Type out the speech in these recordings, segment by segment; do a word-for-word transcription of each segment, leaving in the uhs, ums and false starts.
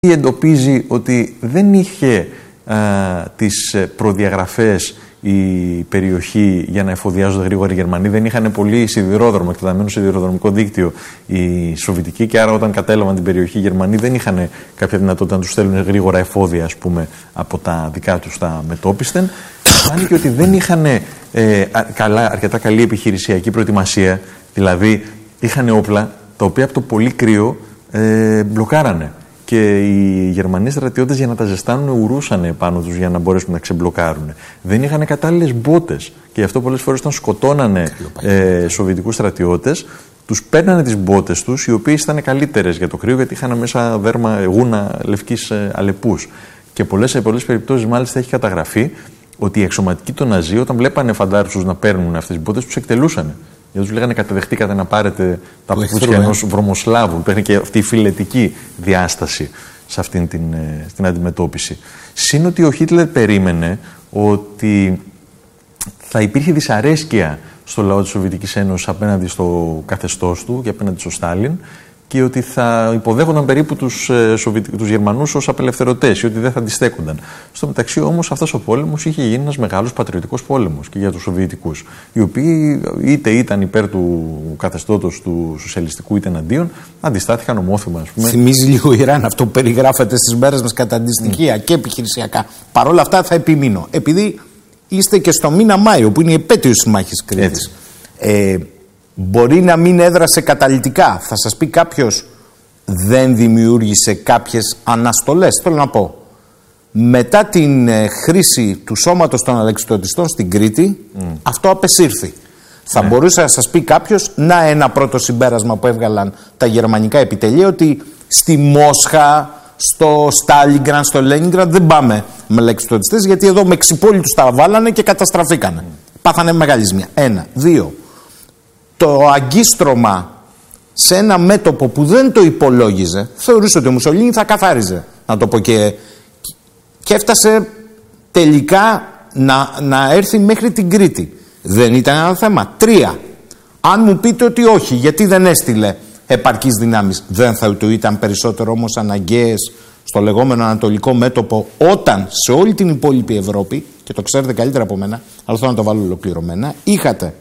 εντοπίζει ότι δεν είχε α, τις προδιαγραφές η περιοχή για να εφοδιάζονται γρήγορα οι Γερμανοί. Δεν είχαν πολύ σιδηρόδρομο, εκτεταμένο σιδηροδρομικό δίκτυο οι Σοβιετικοί, και άρα όταν κατέλαβαν την περιοχή οι Γερμανοί δεν είχαν κάποια δυνατότητα να τους στέλνουν γρήγορα εφόδια, ας πούμε, από τα δικά τους τα μετόπισθεν. Φάνηκε ότι δεν είχαν ε, καλά, αρκετά καλή επιχειρησιακή προετοιμασία, δηλαδή είχαν όπλα τα οποία από το πολύ κρύο ε, μπλοκάρανε. Και οι Γερμανοί στρατιώτες για να τα ζεστάνουν ουρούσαν πάνω τους για να μπορέσουν να ξεμπλοκάρουν. Δεν είχαν κατάλληλες μπότες και γι' αυτό πολλές φορές όταν σκοτώνανε ε, Σοβιετικούς στρατιώτες, τους παίρνανε τις μπότες τους, οι οποίες ήταν καλύτερες για το κρύο γιατί είχαν μέσα δέρμα, γούνα λευκής ε, αλεπούς. Και πολλές, σε πολλές περιπτώσεις μάλιστα έχει καταγραφεί ότι οι εξωματικοί των Ναζί, όταν βλέπανε φαντάρους τους να παίρνουν αυτές τις μπότες, τους εκτελούσανε. Γιατί τους λέγανε καταδεχτήκατε να πάρετε τα παπούτσια ενός βρωμοσλάβου. Υπήρχε και αυτή η φιλετική διάσταση σε αυτήν την, την αντιμετώπιση. Συν ότι ο Χίτλερ περίμενε ότι θα υπήρχε δυσαρέσκεια στο λαό της Σοβιετικής Ένωσης απέναντι στο καθεστώς του και απέναντι στο Στάλιν, και ότι θα υποδέχονταν περίπου τους, ε, τους Γερμανούς ως απελευθερωτές ή ότι δεν θα αντιστέκονταν. Στο μεταξύ όμως αυτός ο πόλεμος είχε γίνει ένας μεγάλος πατριωτικός πόλεμος και για τους Σοβιετικούς, οι οποίοι είτε ήταν υπέρ του καθεστώτος του σοσιαλιστικού είτε εναντίον, αντιστάθηκαν ομόθυμα, ας πούμε. Θυμίζει λίγο Ιράν αυτό που περιγράφεται στις μέρες μας κατά αντιστοιχεία mm. και επιχειρησιακά. Παρ' όλα αυτά θα επιμείνω, επειδή είστε και στο μήνα Μάιο που είναι η επέτειος της μάχης Κρήτης. Ε, Μπορεί να μην έδρασε καταλυτικά. Θα σας πει κάποιος, δεν δημιούργησε κάποιες αναστολές. Θέλω να πω, μετά την ε, χρήση του σώματος των αλεξιπτωτιστών στην Κρήτη, mm. αυτό απεσύρθη. Θα ναι. μπορούσε να σας πει κάποιος, να ένα πρώτο συμπέρασμα που έβγαλαν τα γερμανικά επιτελεία, ότι στη Μόσχα, στο Στάλιγκραντ, στο Λένιγκραντ δεν πάμε με αλεξιπτωτιστές, γιατί εδώ με ξυπόλοιτους τα βάλανε και καταστραφήκανε. Mm. Πάθανε μεγάλη ζημιά. Ένα. Δύο. Το αγκίστρωμα σε ένα μέτωπο που δεν το υπολόγιζε, θεωρούσε ότι ο Μουσολίνι θα καθάριζε, να το πω, και, και έφτασε τελικά να, να έρθει μέχρι την Κρήτη. Δεν ήταν ένα θέμα. Τρία. Αν μου πείτε ότι όχι, γιατί δεν έστειλε επαρκείς δυνάμεις, δεν θα το ήταν περισσότερο όμως αναγκαίες στο λεγόμενο ανατολικό μέτωπο, όταν σε όλη την υπόλοιπη Ευρώπη, και το ξέρετε καλύτερα από μένα, αλλά θέλω να το βάλω ολοκληρωμένα, είχατε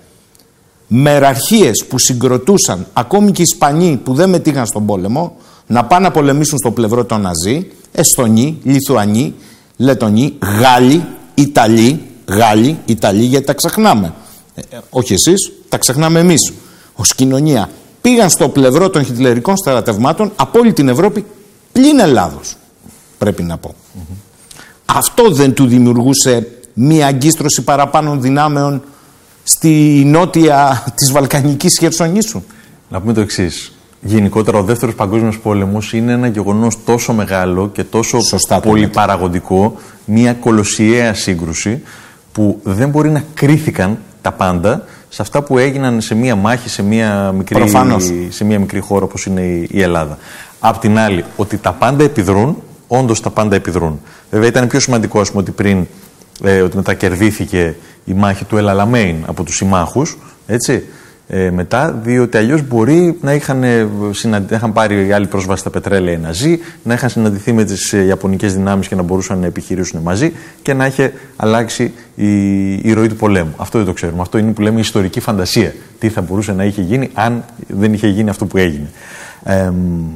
μεραρχίες που συγκροτούσαν, ακόμη και οι Ισπανοί που δεν μετήχαν στον πόλεμο, να πάνε να πολεμήσουν στο πλευρό των Ναζί, Εσθονοί, Λιθουανοί, Λετονοί, Γάλλοι, Ιταλοί, Γάλλοι, Ιταλοί, γιατί τα ξεχνάμε. Ε, όχι εσείς, τα ξεχνάμε εμείς ως κοινωνία. Πήγαν στο πλευρό των χιτλερικών στρατευμάτων από όλη την Ευρώπη, πλην Ελλάδος, πρέπει να πω. Mm-hmm. Αυτό δεν του δημιουργούσε μία αγκίστρωση παραπάνω δυνάμεων στη νότια της Βαλκανικής Χερσονήσου? Να πούμε το εξής. Γενικότερα ο δεύτερος παγκόσμιος πόλεμος είναι ένα γεγονός τόσο μεγάλο και τόσο Σωστά, πολυπαραγωγικό, μια κολοσιαία σύγκρουση που δεν μπορεί να κρίθηκαν τα πάντα σε αυτά που έγιναν σε μια μάχη, σε μια μικρή, σε μια μικρή χώρα όπως είναι η Ελλάδα. Απ' την άλλη, ότι τα πάντα επιδρούν, όντως τα πάντα επιδρούν. Βέβαια ήταν πιο σημαντικό, ας πούμε, ότι πριν ε, ότι μετακερδίθηκε η μάχη του Ελαλαμέιν από τους συμμάχους, έτσι, ε, μετά, διότι αλλιώς μπορεί να είχαν, συναντι... είχαν πάρει οι άλλοι πρόσβαση στα πετρέλαια οι Ναζί, να είχαν συναντηθεί με τις Ιαπωνικές δυνάμεις και να μπορούσαν να επιχειρήσουν μαζί και να είχε αλλάξει η, η ροή του πολέμου. Αυτό δεν το ξέρουμε. Αυτό είναι που λέμε ιστορική φαντασία. Τι θα μπορούσε να είχε γίνει αν δεν είχε γίνει αυτό που έγινε. Ε,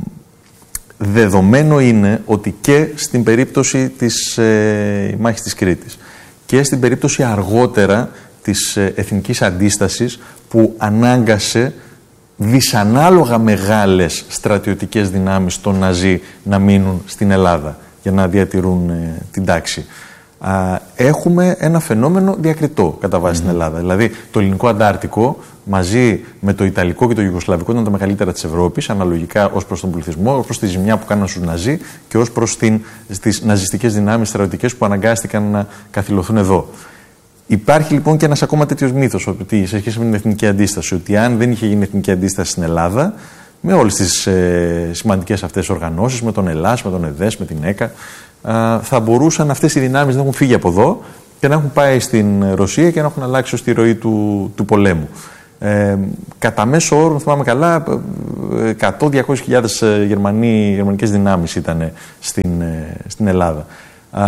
δεδομένο είναι ότι και στην περίπτωση της ε, μάχης της Κρήτης και στην περίπτωση αργότερα της ε, εθνικής αντίστασης που ανάγκασε δυσανάλογα μεγάλες στρατιωτικές δυνάμεις των Ναζί να μείνουν στην Ελλάδα για να διατηρούν ε, την τάξη. Α, έχουμε ένα φαινόμενο διακριτό κατά βάση mm-hmm. στην Ελλάδα. Δηλαδή το ελληνικό Αντάρτικο μαζί με το Ιταλικό και το Ιουγκοσλαβικό ήταν τα μεγαλύτερα της Ευρώπης, αναλογικά ως προς τον πληθυσμό, ως προς τη ζημιά που κάναν στους Ναζί και ως προς την, τις ναζιστικές δυνάμεις στρατιωτικές που αναγκάστηκαν να καθυλωθούν εδώ. Υπάρχει λοιπόν και ένας ακόμα τέτοιος μύθος ότι, σε σχέση με την εθνική αντίσταση, ότι αν δεν είχε γίνει εθνική αντίσταση στην Ελλάδα, με όλες τις ε, σημαντικές αυτές οργανώσεις, με τον ΕΛΑΣ, με τον ΕΔΕΣ, με την ΕΚΑ, ε, θα μπορούσαν αυτές οι δυνάμεις να έχουν φύγει από εδώ και να έχουν πάει στην Ρωσία και να έχουν αλλάξει ως τη ροή του, του πολέμου. Ε, κατά μέσο όρο, θυμάμαι καλά, εκατό με διακόσιες χιλιάδες Γερμανοί, γερμανικές δυνάμεις ήταν στην, στην Ελλάδα. Α,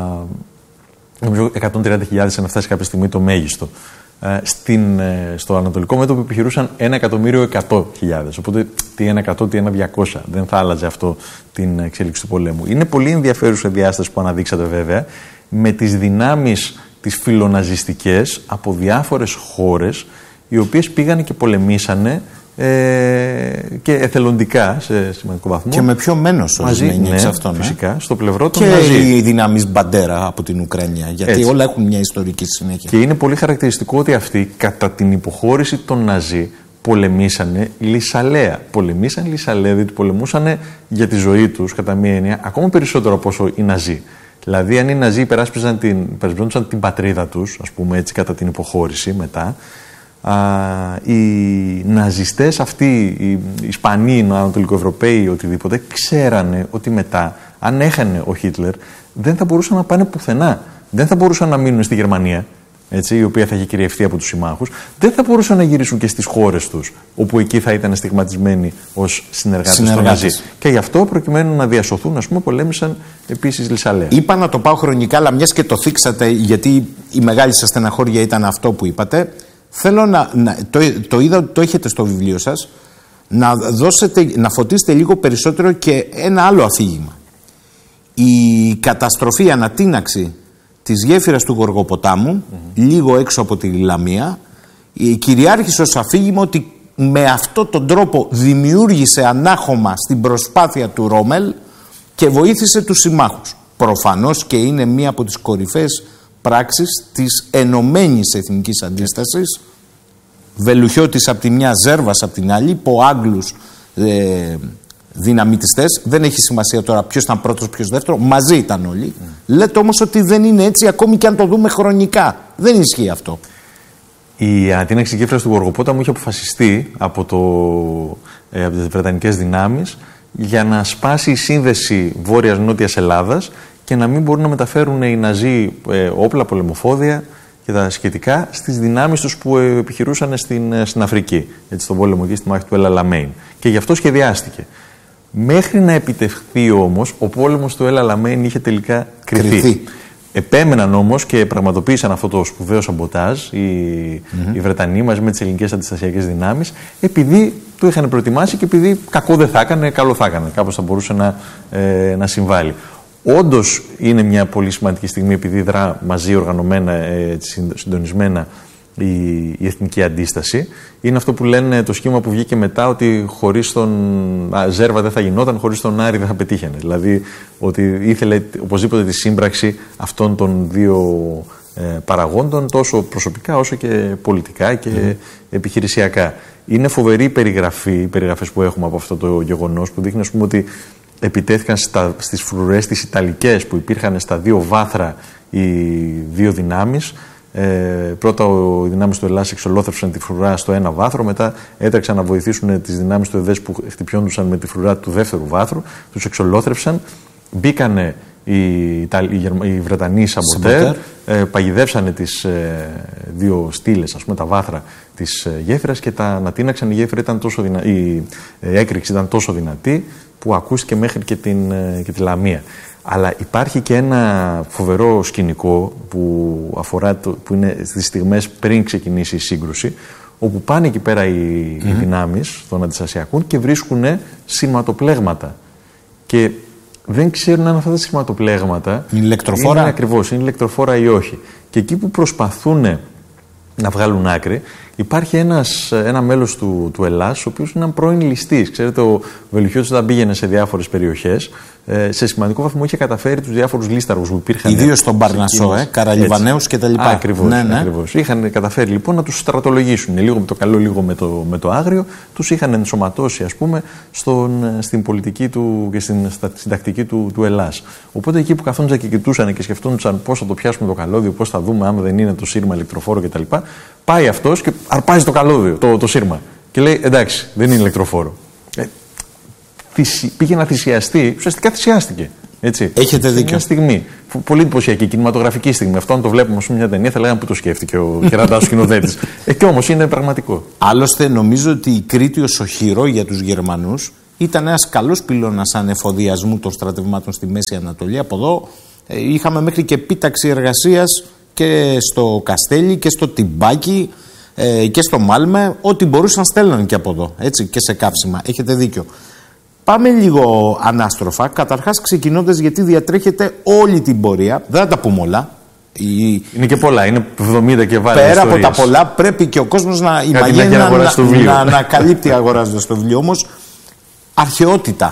νομίζω εκατόν τριάντα χιλιάδες αν φτάσει κάποια στιγμή το μέγιστο. Ε, στην, στο ανατολικό μέτωπο επιχειρούσαν ένα εκατομμύριο εκατό χιλιάδες. Οπότε τι ένα εκατό, τι ένα διακόσια. Δεν θα άλλαζε αυτό την εξέλιξη του πολέμου. Είναι πολύ ενδιαφέρουσα διάσταση που αναδείξατε βέβαια, με τις δυνάμεις τις φιλοναζιστικές από διάφορες χώρες, οι οποίες πήγανε και πολεμήσανε ε, και εθελοντικά σε σημαντικό βαθμό. Και με ποιο μένος ορισμένοι εξ αυτών. Φυσικά, στο πλευρό των και Ναζί. Και οι δυνάμεις Μπαντέρα από την Ουκρανία. Γιατί έτσι. Όλα έχουν μια ιστορική συνέχεια. Και είναι πολύ χαρακτηριστικό ότι αυτοί κατά την υποχώρηση των Ναζί πολεμήσανε λυσαλέα. Πολεμήσανε λυσαλέα, διότι πολεμούσαν για τη ζωή τους, κατά μία έννοια, ακόμα περισσότερο από όσο οι Ναζί. Δηλαδή, αν οι Ναζί υπεράσπιζαν την, υπερασπιζόντουσαν την πατρίδα τους, ας πούμε έτσι, κατά την υποχώρηση μετά, α, οι ναζιστές αυτοί, οι Ισπανοί, οι Ανατολικοευρωπαίοι, οτιδήποτε, ξέρανε ότι μετά, αν έχανε ο Χίτλερ, δεν θα μπορούσαν να πάνε πουθενά. Δεν θα μπορούσαν να μείνουν στη Γερμανία, έτσι, η οποία θα είχε κυριευτεί από τους συμμάχους. Δεν θα μπορούσαν να γυρίσουν και στις χώρες τους, όπου εκεί θα ήταν στιγματισμένοι ως συνεργάτες των Ναζί. Και γι' αυτό, προκειμένου να διασωθούν, ας πούμε, πολέμησαν επίσης λυσαλέα. Είπα να το πάω χρονικά, αλλά μιας και το θίξατε, γιατί η μεγάλη σας στεναχώρια ήταν αυτό που είπατε. Θέλω να, να το, το είδα ότι το έχετε στο βιβλίο σας, να, δώσετε, να φωτίσετε λίγο περισσότερο και ένα άλλο αφήγημα. Η καταστροφή, η ανατείναξη της γέφυρας του Γοργοποτάμου, mm-hmm. λίγο έξω από τη Λαμία, κυριάρχησε ως αφήγημα ότι με αυτόν τον τρόπο δημιούργησε ανάχωμα στην προσπάθεια του Ρόμελ και βοήθησε τους συμμάχους. Προφανώς και είναι μία από τις κορυφαίες πράξεις της ενωμένης εθνικής αντίστασης, Βελουχιώτης από τη μια, Ζέρβας από την άλλη, Ποάγγλους ε, δυναμητιστές. Δεν έχει σημασία τώρα ποιος ήταν πρώτος, ποιος δεύτερο, μαζί ήταν όλοι. Mm. Λέτε όμως ότι δεν είναι έτσι, ακόμη και αν το δούμε χρονικά. Δεν ισχύει αυτό. Η ανατείναξη της γέφυρας του Γοργοπόταμου είχε αποφασιστεί από, το, ε, από τις Βρετανικές δυνάμεις για να σπάσει η σύνδεση βόρειας-νότιας Ελλάδας και να μην μπορούν να μεταφέρουν οι Ναζί ε, όπλα, πολεμοφόδια και τα σχετικά στις δυνάμεις τους που ε, επιχειρούσαν στην, στην Αφρική, έτσι, στον πόλεμο εκεί στη μάχη του El Alamein. Και γι' αυτό σχεδιάστηκε. Μέχρι να επιτευχθεί όμως, ο πόλεμος του El Alamein είχε τελικά κρυθεί. κρυθεί. Επέμεναν όμως και πραγματοποίησαν αυτό το σπουδαίο σαμποτάζ οι, mm-hmm. οι Βρετανοί μαζί με τις ελληνικές αντιστασιακές δυνάμεις, επειδή το είχαν προετοιμάσει και επειδή κακό δεν θα έκανε, καλό θα έκανε. Κάπως θα μπορούσε να, ε, να συμβάλλει. Όντως είναι μια πολύ σημαντική στιγμή, επειδή δρά μαζί οργανωμένα, ε, συντονισμένα η, η εθνική αντίσταση. Είναι αυτό που λένε το σχήμα που βγήκε μετά, ότι χωρίς τον α, Ζέρβα δεν θα γινόταν, χωρίς τον Άρη δεν θα πετύχαινε. Δηλαδή ότι ήθελε οπωσδήποτε τη σύμπραξη αυτών των δύο ε, παραγόντων, τόσο προσωπικά όσο και πολιτικά και mm. επιχειρησιακά. Είναι φοβερή η περιγραφή, οι περιγραφές που έχουμε από αυτό το γεγονός, που δείχνει, ας πούμε, ότι επιτέθηκαν στα, στις φρουρές τις Ιταλικές που υπήρχαν στα δύο βάθρα οι δύο δυνάμεις. Ε, πρώτα ο, οι δυνάμεις του Ελλάς εξολόθρευσαν τη φρουρά στο ένα βάθρο, μετά έτρεξαν να βοηθήσουν τις δυνάμεις του ΕΔΕΣ που χτυπιόντουσαν με τη φρουρά του δεύτερου βάθρου, τους εξολόθρευσαν, μπήκανε οι, οι, οι Βρετανοί σαμποτέρ, ε, παγιδεύσανε τις ε, δύο στήλες, ας πούμε, τα βάθρα της ε, γέφυρας και τα ανατείναξαν. Η γέφυρα ήταν τόσο δυνα... η ε, έκρηξη ήταν τόσο δυνατή που ακούστηκε μέχρι και, την, ε, και τη Λαμία. Αλλά υπάρχει και ένα φοβερό σκηνικό που, αφορά το, που είναι στις στιγμές πριν ξεκινήσει η σύγκρουση, όπου πάνε εκεί πέρα οι, mm-hmm. οι δυνάμεις των αντιστασιακών και βρίσκουν σηματοπλέγματα. Και δεν ξέρουν αν αυτά τα σηματοπλέγματα είναι ηλεκτροφόρα. Είναι ακριβώς, είναι ηλεκτροφόρα ή όχι. Και εκεί που προσπαθούν να βγάλουν άκρη, υπάρχει ένας, ένα μέλος του, του Ελλάς, ο οποίος είναι έναν πρώην ληστής. Ξέρετε, ο Βελουχιώτης όταν πήγαινε σε διάφορες περιοχές, ε, σε σημαντικό βαθμό είχε καταφέρει τους διάφορους λίσταργους που υπήρχαν. Ιδίως στον Παρνασσό, ε, Καραλιβανέους κτλ. Ακριβώς, ναι, ναι. ακριβώς. Είχαν καταφέρει λοιπόν να τους στρατολογήσουν. Λίγο με το καλό, λίγο με το, με το άγριο. Τους είχαν ενσωματώσει, ας πούμε, στον, στην πολιτική του και στην, στην τακτική του, του Ελλάς. Οπότε εκεί που καθόντουσαν και κοιτούσαν και σκεφτόντουσαν πώς θα το πιάσουμε το καλώδιο, πώς θα δούμε, άμα δεν είναι το σύρμα ηλεκτροφόρο κτλ. Πάει αυτός και αρπάζει το καλώδιο, το, το σύρμα. Και λέει: εντάξει, δεν είναι ηλεκτροφόρο. Ε, θυσι, πήγε να θυσιαστεί, ουσιαστικά θυσιάστηκε. Έτσι. Έχετε δίκιο. Μια στιγμή. Πολύ εντυπωσιακή κινηματογραφική στιγμή. Αυτό, αν το βλέπουμε σε μια ταινία, θα λέγαμε που το σκέφτηκε ο Κεραντάς ο σκηνοθέτης. ε, και όμως είναι πραγματικό. Άλλωστε, νομίζω ότι η Κρήτη ως οχυρό για τους Γερμανούς ήταν ένας καλός πυλώνας ανεφοδιασμού των στρατευμάτων στη Μέση Ανατολή. Από εδώ ε, είχαμε μέχρι και επίταξη εργασίας και στο Καστέλι και στο Τιμπάκι ε, και στο Μάλμε. Ό,τι μπορούσαν στέλναν και από εδώ. Έτσι, και σε καύσιμα. Έχετε δίκιο. Πάμε λίγο ανάστροφα. Καταρχάς, ξεκινώντας, γιατί διατρέχετε όλη την πορεία. Δεν θα τα πούμε όλα. Η... Είναι και πολλά, είναι εβδομήντα και βάλει. Πέρα ιστορίες. Από τα πολλά, πρέπει και ο κόσμος να ημαγίνει να, να, να ανακαλύπτει αγοράζοντας το βιβλίο. Όμως, αρχαιότητα.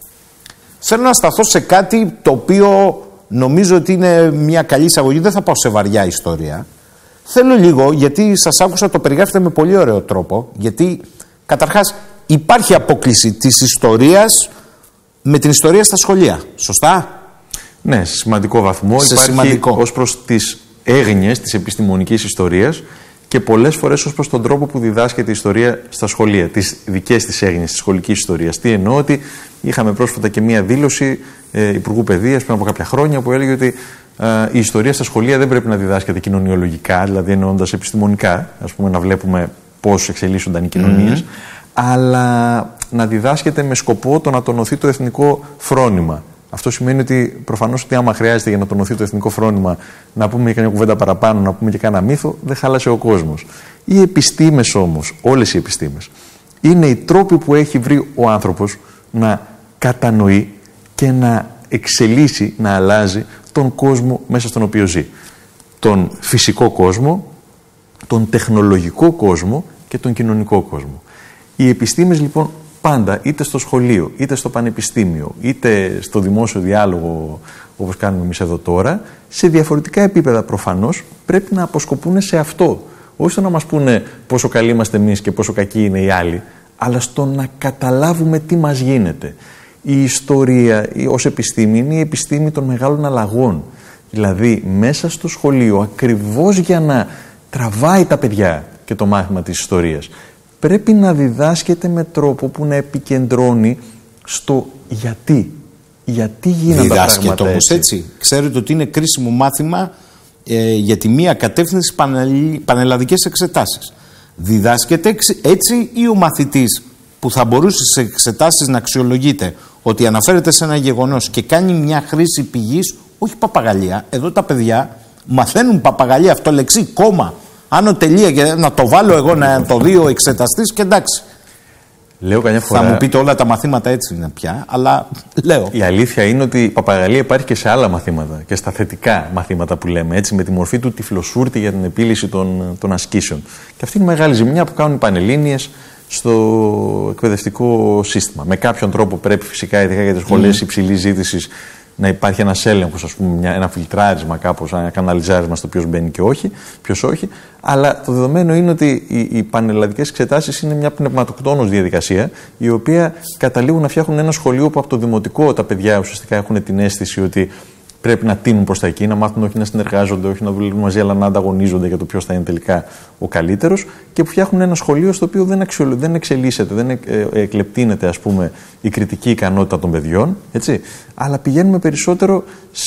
Θέλω να σταθώ σε κάτι το οποίο νομίζω ότι είναι μια καλή εισαγωγή. Δεν θα πάω σε βαριά ιστορία. Θέλω λίγο, γιατί σας άκουσα, το περιγράφετε με πολύ ωραίο τρόπο. Γιατί, καταρχάς, υπάρχει απόκλιση της ιστορίας με την ιστορία στα σχολεία. Σωστά? Ναι, σε σημαντικό βαθμό. Σε υπάρχει σημαντικό. ως προς τις έγνοιες της επιστημονικής ιστορίας και πολλές φορές ως προς τον τρόπο που διδάσκεται η ιστορία στα σχολεία. Τις δικές της έγνοιες της σχολικής ιστορίας. Τι εννοώ? Ότι είχαμε πρόσφατα και μία δήλωση ε, Υπουργού Παιδείας πριν από κάποια χρόνια που έλεγε ότι ε, η ιστορία στα σχολεία δεν πρέπει να διδάσκεται κοινωνιολογικά, δηλαδή εννοώντας επιστημονικά, ας πούμε, να βλέπουμε πώς εξελίσσονταν οι κοινωνίες, mm-hmm. αλλά να διδάσκεται με σκοπό το να τονωθεί το εθνικό φρόνημα. Αυτό σημαίνει ότι προφανώς ότι άμα χρειάζεται για να τονωθεί το εθνικό φρόνημα να πούμε και μια κουβέντα παραπάνω, να πούμε και κάνα μύθο, δεν χάλασε ο κόσμος. Οι επιστήμες όμως, όλες οι επιστήμες, είναι οι τρόποι που έχει βρει ο άνθρωπος να κατανοεί και να εξελίσσει, να αλλάζει τον κόσμο μέσα στον οποίο ζει. Τον φυσικό κόσμο, τον τεχνολογικό κόσμο και τον κοινωνικό κόσμο. Οι επιστήμες λοιπόν πάντα, είτε στο σχολείο, είτε στο πανεπιστήμιο, είτε στο δημόσιο διάλογο όπως κάνουμε εμείς εδώ τώρα, σε διαφορετικά επίπεδα προφανώς πρέπει να αποσκοπούν σε αυτό. Όχι στο να μας πούνε πόσο καλοί είμαστε εμείς και πόσο κακοί είναι οι άλλοι, αλλά στο να καταλάβουμε τι μας γίνεται. Η ιστορία ως επιστήμη είναι η επιστήμη των μεγάλων αλλαγών. Δηλαδή μέσα στο σχολείο, ακριβώς για να τραβάει τα παιδιά και το μάθημα της ιστορίας, πρέπει να διδάσκεται με τρόπο που να επικεντρώνει στο γιατί. Γιατί γίνανε τα πράγματα όμως έτσι. Ξέρετε ότι είναι κρίσιμο μάθημα ε, για τη μία κατεύθυνση πανελλη, πανελλαδικές εξετάσεις. Διδάσκεται έτσι ή ο μαθητής που θα μπορούσε σε εξετάσεις να αξιολογείται ότι αναφέρεται σε ένα γεγονός και κάνει μια χρήση πηγής, όχι παπαγαλία. Εδώ τα παιδιά μαθαίνουν παπαγαλία, αυτό λεξί, κόμμα. Άνω τελεία και να το βάλω εγώ να το δει ο εξεταστής και εντάξει. Λέω καμιά φορά... Θα μου πείτε όλα τα μαθήματα έτσι είναι πια, αλλά λέω. Η αλήθεια είναι ότι η παπαγαλία υπάρχει και σε άλλα μαθήματα και στα θετικά μαθήματα που λέμε, έτσι, με τη μορφή του τυφλοσούρτη για την επίλυση των, των ασκήσεων. Και αυτή είναι η μεγάλη ζημιά που κάνουν οι πανελλήνιες στο εκπαιδευτικό σύστημα. Με κάποιον τρόπο πρέπει φυσικά, ειδικά για τις σχολές mm. υψηλής ζήτησης, να υπάρχει ένας έλεγχος, ας πούμε, μια, ένα φιλτράρισμα κάπως, ένα καναλιζάρισμα στο ποιος μπαίνει και όχι, ποιος όχι. Αλλά το δεδομένο είναι ότι οι, οι πανελλαδικές εξετάσεις είναι μια πνευματοκτόνος διαδικασία, η οποία καταλήγουν να φτιάχνουν ένα σχολείο που από το δημοτικό τα παιδιά ουσιαστικά έχουν την αίσθηση ότι πρέπει να τείνουν προς τα εκεί, να μάθουν όχι να συνεργάζονται, όχι να δουλεύουν μαζί, αλλά να ανταγωνίζονται για το ποιος θα είναι τελικά ο καλύτερος, και που φτιάχνουν ένα σχολείο στο οποίο δεν, αξιολο... δεν εξελίσσεται, δεν ε, ε, εκλεπτύνεται, ας πούμε, η κριτική ικανότητα των παιδιών, έτσι, αλλά πηγαίνουμε περισσότερο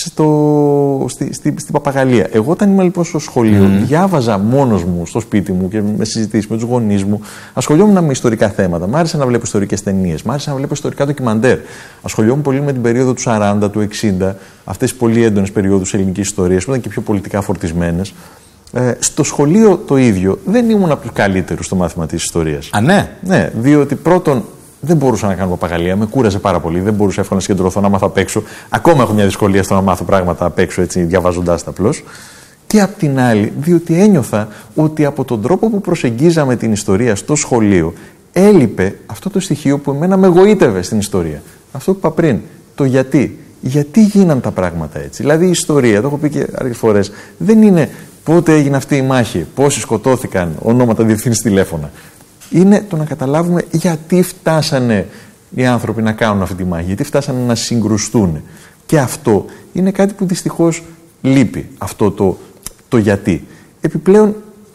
στο... στη, στη, στην παπαγαλία. Εγώ, όταν ήμουν λοιπόν στο σχολείο, mm. διάβαζα μόνος μου στο σπίτι μου και με συζητήσεις με τους γονείς μου, ασχολιόμουν με ιστορικά θέματα. Μ' άρεσε να βλέπω ιστορικές ταινίες, μ' άρεσε να βλέπω ιστορικά ντοκιμαντέρ. Ασχολιόμουν πολύ με την περίοδο του σαράντα, του εξήντα, αυτές τις πολύ έντονες περιόδους ελληνικής ιστορίας που ήταν και πιο πολιτικά φορτισμένες. Ε, στο σχολείο το ίδιο δεν ήμουν από τους καλύτερους στο μάθημα της ιστορίας. Α, ναι. Ναι, διότι πρώτον δεν μπορούσα να κάνω παπαγαλία, με κούραζε πάρα πολύ, δεν μπορούσα εύκολα να συγκεντρωθώ, να μάθω απ' έξω. Ακόμα έχω μια δυσκολία στο να μάθω πράγματα απ' έξω, έτσι, διαβάζοντάς τα απλώς. Και απ' την άλλη, διότι ένιωθα ότι από τον τρόπο που προσεγγίζαμε την ιστορία στο σχολείο έλειπε αυτό το στοιχείο που εμένα με εγωίτευε στην ιστορία. Αυτό που είπα πριν, το γιατί. Γιατί γίναν τα πράγματα έτσι. Δηλαδή η ιστορία, το έχω πει και αρκετές φορές, δεν είναι πότε έγινε αυτή η μάχη, πόσοι σκοτώθηκαν, ονόματα, διευθύνσεις, τηλέφωνα. Είναι το να καταλάβουμε γιατί φτάσανε οι άνθρωποι να κάνουν αυτή τη μάχη, γιατί φτάσανε να συγκρουστούν. Και αυτό είναι κάτι που δυστυχώς λείπει, αυτό το, το γιατί. Επιπλέον,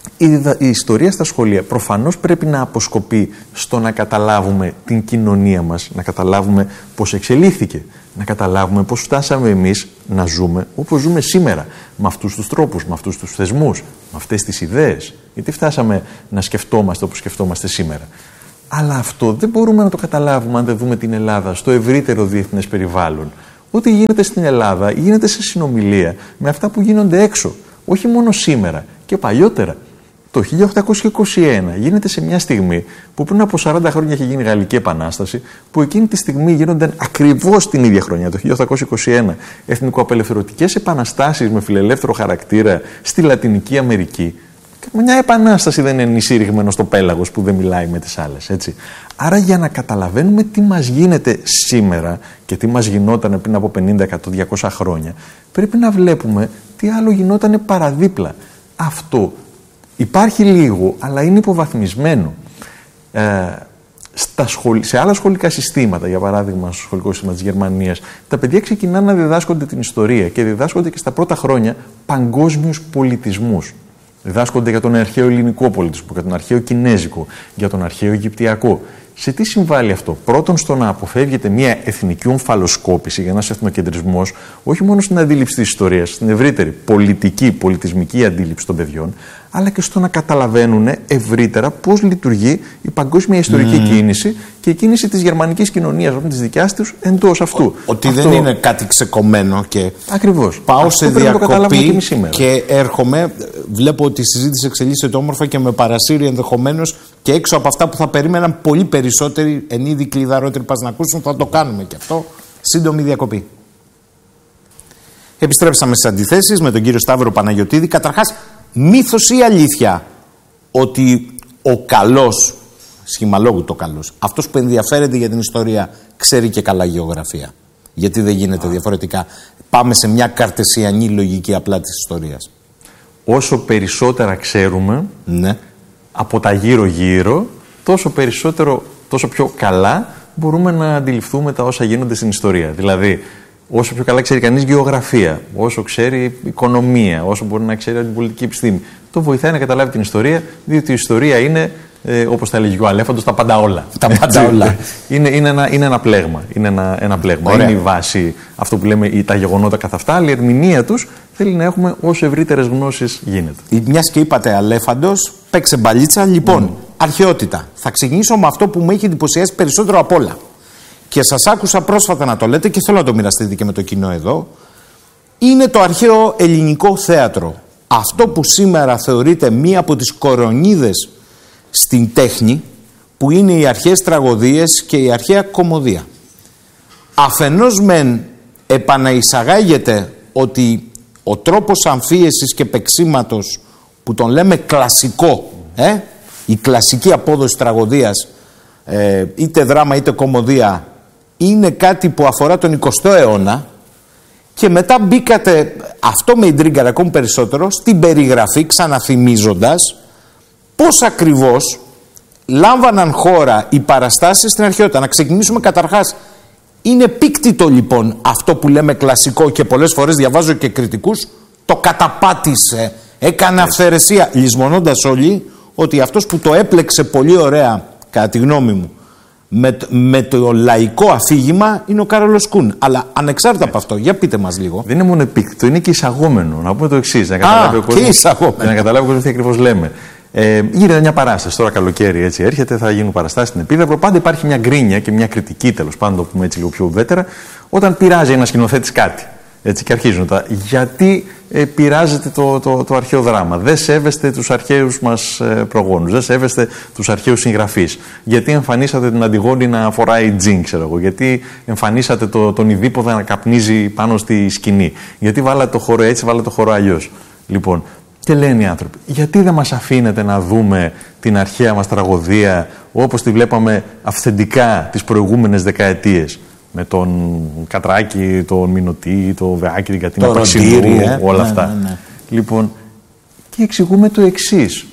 Η, η ιστορία στα σχολεία προφανώς πρέπει να αποσκοπεί στο να καταλάβουμε την κοινωνία μας, να καταλάβουμε πώς εξελίχθηκε, να καταλάβουμε πώς φτάσαμε εμείς να ζούμε όπως ζούμε σήμερα, με αυτούς τους τρόπους, με αυτούς τους θεσμούς, με αυτές τις ιδέες. Γιατί φτάσαμε να σκεφτόμαστε όπως σκεφτόμαστε σήμερα. Αλλά αυτό δεν μπορούμε να το καταλάβουμε αν δεν δούμε την Ελλάδα στο ευρύτερο διεθνές περιβάλλον. Ό,τι γίνεται στην Ελλάδα γίνεται σε συνομιλία με αυτά που γίνονται έξω. Όχι μόνο σήμερα και παλιότερα. Το χίλια οκτακόσια είκοσι ένα γίνεται σε μια στιγμή που πριν από σαράντα χρόνια είχε γίνει η Γαλλική Επανάσταση, που εκείνη τη στιγμή γίνονταν ακριβώς την ίδια χρονιά, το χίλια οκτακόσια είκοσι ένα, εθνικοαπελευθερωτικές επαναστάσεις με φιλελεύθερο χαρακτήρα στη Λατινική Αμερική. Μια επανάσταση δεν είναι νησί στο πέλαγος που δεν μιλάει με τις άλλες, έτσι. Άρα για να καταλαβαίνουμε τι μας γίνεται σήμερα και τι μας γινόταν πριν από πενήντα, εκατό, διακόσια χρόνια, πρέπει να βλέπουμε τι άλλο γινόταν παραδίπλα. Αυτό υπάρχει λίγο, αλλά είναι υποβαθμισμένο. Ε, στα σχολ... Σε άλλα σχολικά συστήματα, για παράδειγμα στο σχολικό σύστημα της Γερμανίας, τα παιδιά ξεκινάνε να διδάσκονται την ιστορία και διδάσκονται και στα πρώτα χρόνια παγκόσμιους πολιτισμούς. Διδάσκονται για τον αρχαίο ελληνικό πολιτισμό, για τον αρχαίο κινέζικο, για τον αρχαίο αιγυπτιακό. Σε τι συμβάλλει αυτό? Πρώτον, στο να αποφεύγεται μια εθνική ομφαλοσκόπηση, για ένας εθνοκεντρισμός, όχι μόνο στην αντίληψη της ιστορίας, στην ευρύτερη πολιτική, πολιτισμική αντίληψη των παιδιών, αλλά και στο να καταλαβαίνουν ευρύτερα πώς λειτουργεί η παγκόσμια ιστορική mm. κίνηση και η κίνηση της γερμανικής κοινωνίας, με τις δικιάς τους, εντός αυτού. Ο, ότι αυτό... δεν είναι κάτι ξεκομμένο και ακριβώς. Πάω αυτό σε διακοπή και, και έρχομαι, βλέπω ότι η συζήτηση εξελίσσεται όμορφα και με παρασύρει ενδεχομένως και έξω από αυτά που θα περίμεναν πολύ περισσότεροι εν είδη κλειδαρότεροι πας να ακούσουν, θα το κάνουμε και αυτό. Σύντομη διακοπή. Επιστρέψαμε στις αντιθέσεις με τον κύριο Σταύρο Παναγιωτίδη. Καταρχάς, μύθος ή αλήθεια ότι ο καλός, σχημαλόγου το καλός, αυτός που ενδιαφέρεται για την ιστορία, ξέρει και καλά γεωγραφία? Γιατί δεν γίνεται διαφορετικά? Πάμε σε μια καρτεσιανή λογική απλά της ιστορίας. Όσο περισσότερα ξέρουμε, ναι, από τα γύρω-γύρω, τόσο περισσότερο, τόσο πιο καλά μπορούμε να αντιληφθούμε τα όσα γίνονται στην ιστορία. Δηλαδή, όσο πιο καλά ξέρει κανείς γεωγραφία, όσο ξέρει οικονομία, όσο μπορεί να ξέρει την πολιτική επιστήμη, το βοηθάει να καταλάβει την ιστορία, διότι η ιστορία είναι, ε, όπως τα έλεγε ο Αλέφαντος, τα πάντα όλα. Τα πάντα όλα. Είναι, είναι, ένα, είναι ένα πλέγμα. Είναι ένα, ένα πλέγμα. Είναι η βάση, αυτό που λέμε τα γεγονότα καθ' αυτά, αλλά η ερμηνεία τους θέλει να έχουμε όσο ευρύτερες γνώσεις γίνεται. Μιας και είπατε Αλέφαντος, παίξε μπαλίτσα. Λοιπόν, mm. αρχαιότητα. Θα ξεκινήσω με αυτό που μου έχει εντυπωσιάσει περισσότερο απ' όλα. Και σας άκουσα πρόσφατα να το λέτε και θέλω να το μοιραστείτε και με το κοινό εδώ. Είναι το αρχαίο ελληνικό θέατρο. Αυτό που σήμερα θεωρείται μία από τις κορονίδες στην τέχνη, που είναι οι αρχαίες τραγωδίες και η αρχαία κωμωδία. Αφενός μεν επαναεισαγάγεται ότι ο τρόπος αμφίεσης και παίξήματος που τον λέμε κλασικό, ε, η κλασική απόδοση τραγωδίας, ε, είτε δράμα είτε κωμωδία, είναι κάτι που αφορά τον εικοστό αιώνα, και μετά μπήκατε, αυτό με ιντρίγκαρε ακόμη περισσότερο, στην περιγραφή, ξαναθυμίζοντας πώς ακριβώς λάμβαναν χώρα οι παραστάσεις στην αρχαιότητα. Να ξεκινήσουμε καταρχάς. Είναι πίκτητο λοιπόν αυτό που λέμε κλασικό, και πολλές φορές διαβάζω και κριτικούς, το καταπάτησε, έκανε αυθαιρεσία, λησμονώντας όλοι ότι αυτός που το έπλεξε πολύ ωραία, κατά τη γνώμη μου, με, με το λαϊκό αφήγημα είναι ο Κάρολος Κούν. Αλλά ανεξάρτητα από αυτό, για πείτε μας λίγο. Δεν είναι μόνο επίκτητο, είναι και εισαγόμενο. Να πούμε το εξής. Να καταλάβει ο κόσμος, να καταλάβει ο κόσμος τι ακριβώς λέμε. Ε, γίνεται μια παράσταση τώρα, καλοκαίρι έτσι έρχεται, θα γίνουν παραστάσεις στην Επίδαυρο. Πάντα υπάρχει μια γκρίνια και μια κριτική, τέλος πάντων, το πούμε έτσι λίγο πιο ουδέτερα, όταν πειράζει ένα σκηνοθέτης κάτι. Έτσι, και αρχίζουν τα. Γιατί ε, πειράζεται το, το, το αρχαίο δράμα? Δεν σέβεστε τους αρχαίους μας ε, προγόνους, δεν σέβεστε τους αρχαίους συγγραφείς. Γιατί εμφανίσατε την Αντιγόνη να φοράει τζιν, ξέρω εγώ? Γιατί εμφανίσατε το, τον Ιδίπποδα να καπνίζει πάνω στη σκηνή? Γιατί βάλατε το χώρο έτσι, βάλατε το χώρο αλλιώς? Λοιπόν, και λένε οι άνθρωποι, γιατί δεν μας αφήνετε να δούμε την αρχαία μας τραγωδία όπως τη βλέπαμε αυθεντικά τις προηγούμενες δεκαετίες? Με τον Κατράκη, τον Μινωτή, τον Βεάκη, την Κατίνα Παξιλού, ε? όλα ναι, αυτά. Ναι, ναι. Λοιπόν, και εξηγούμε το εξής,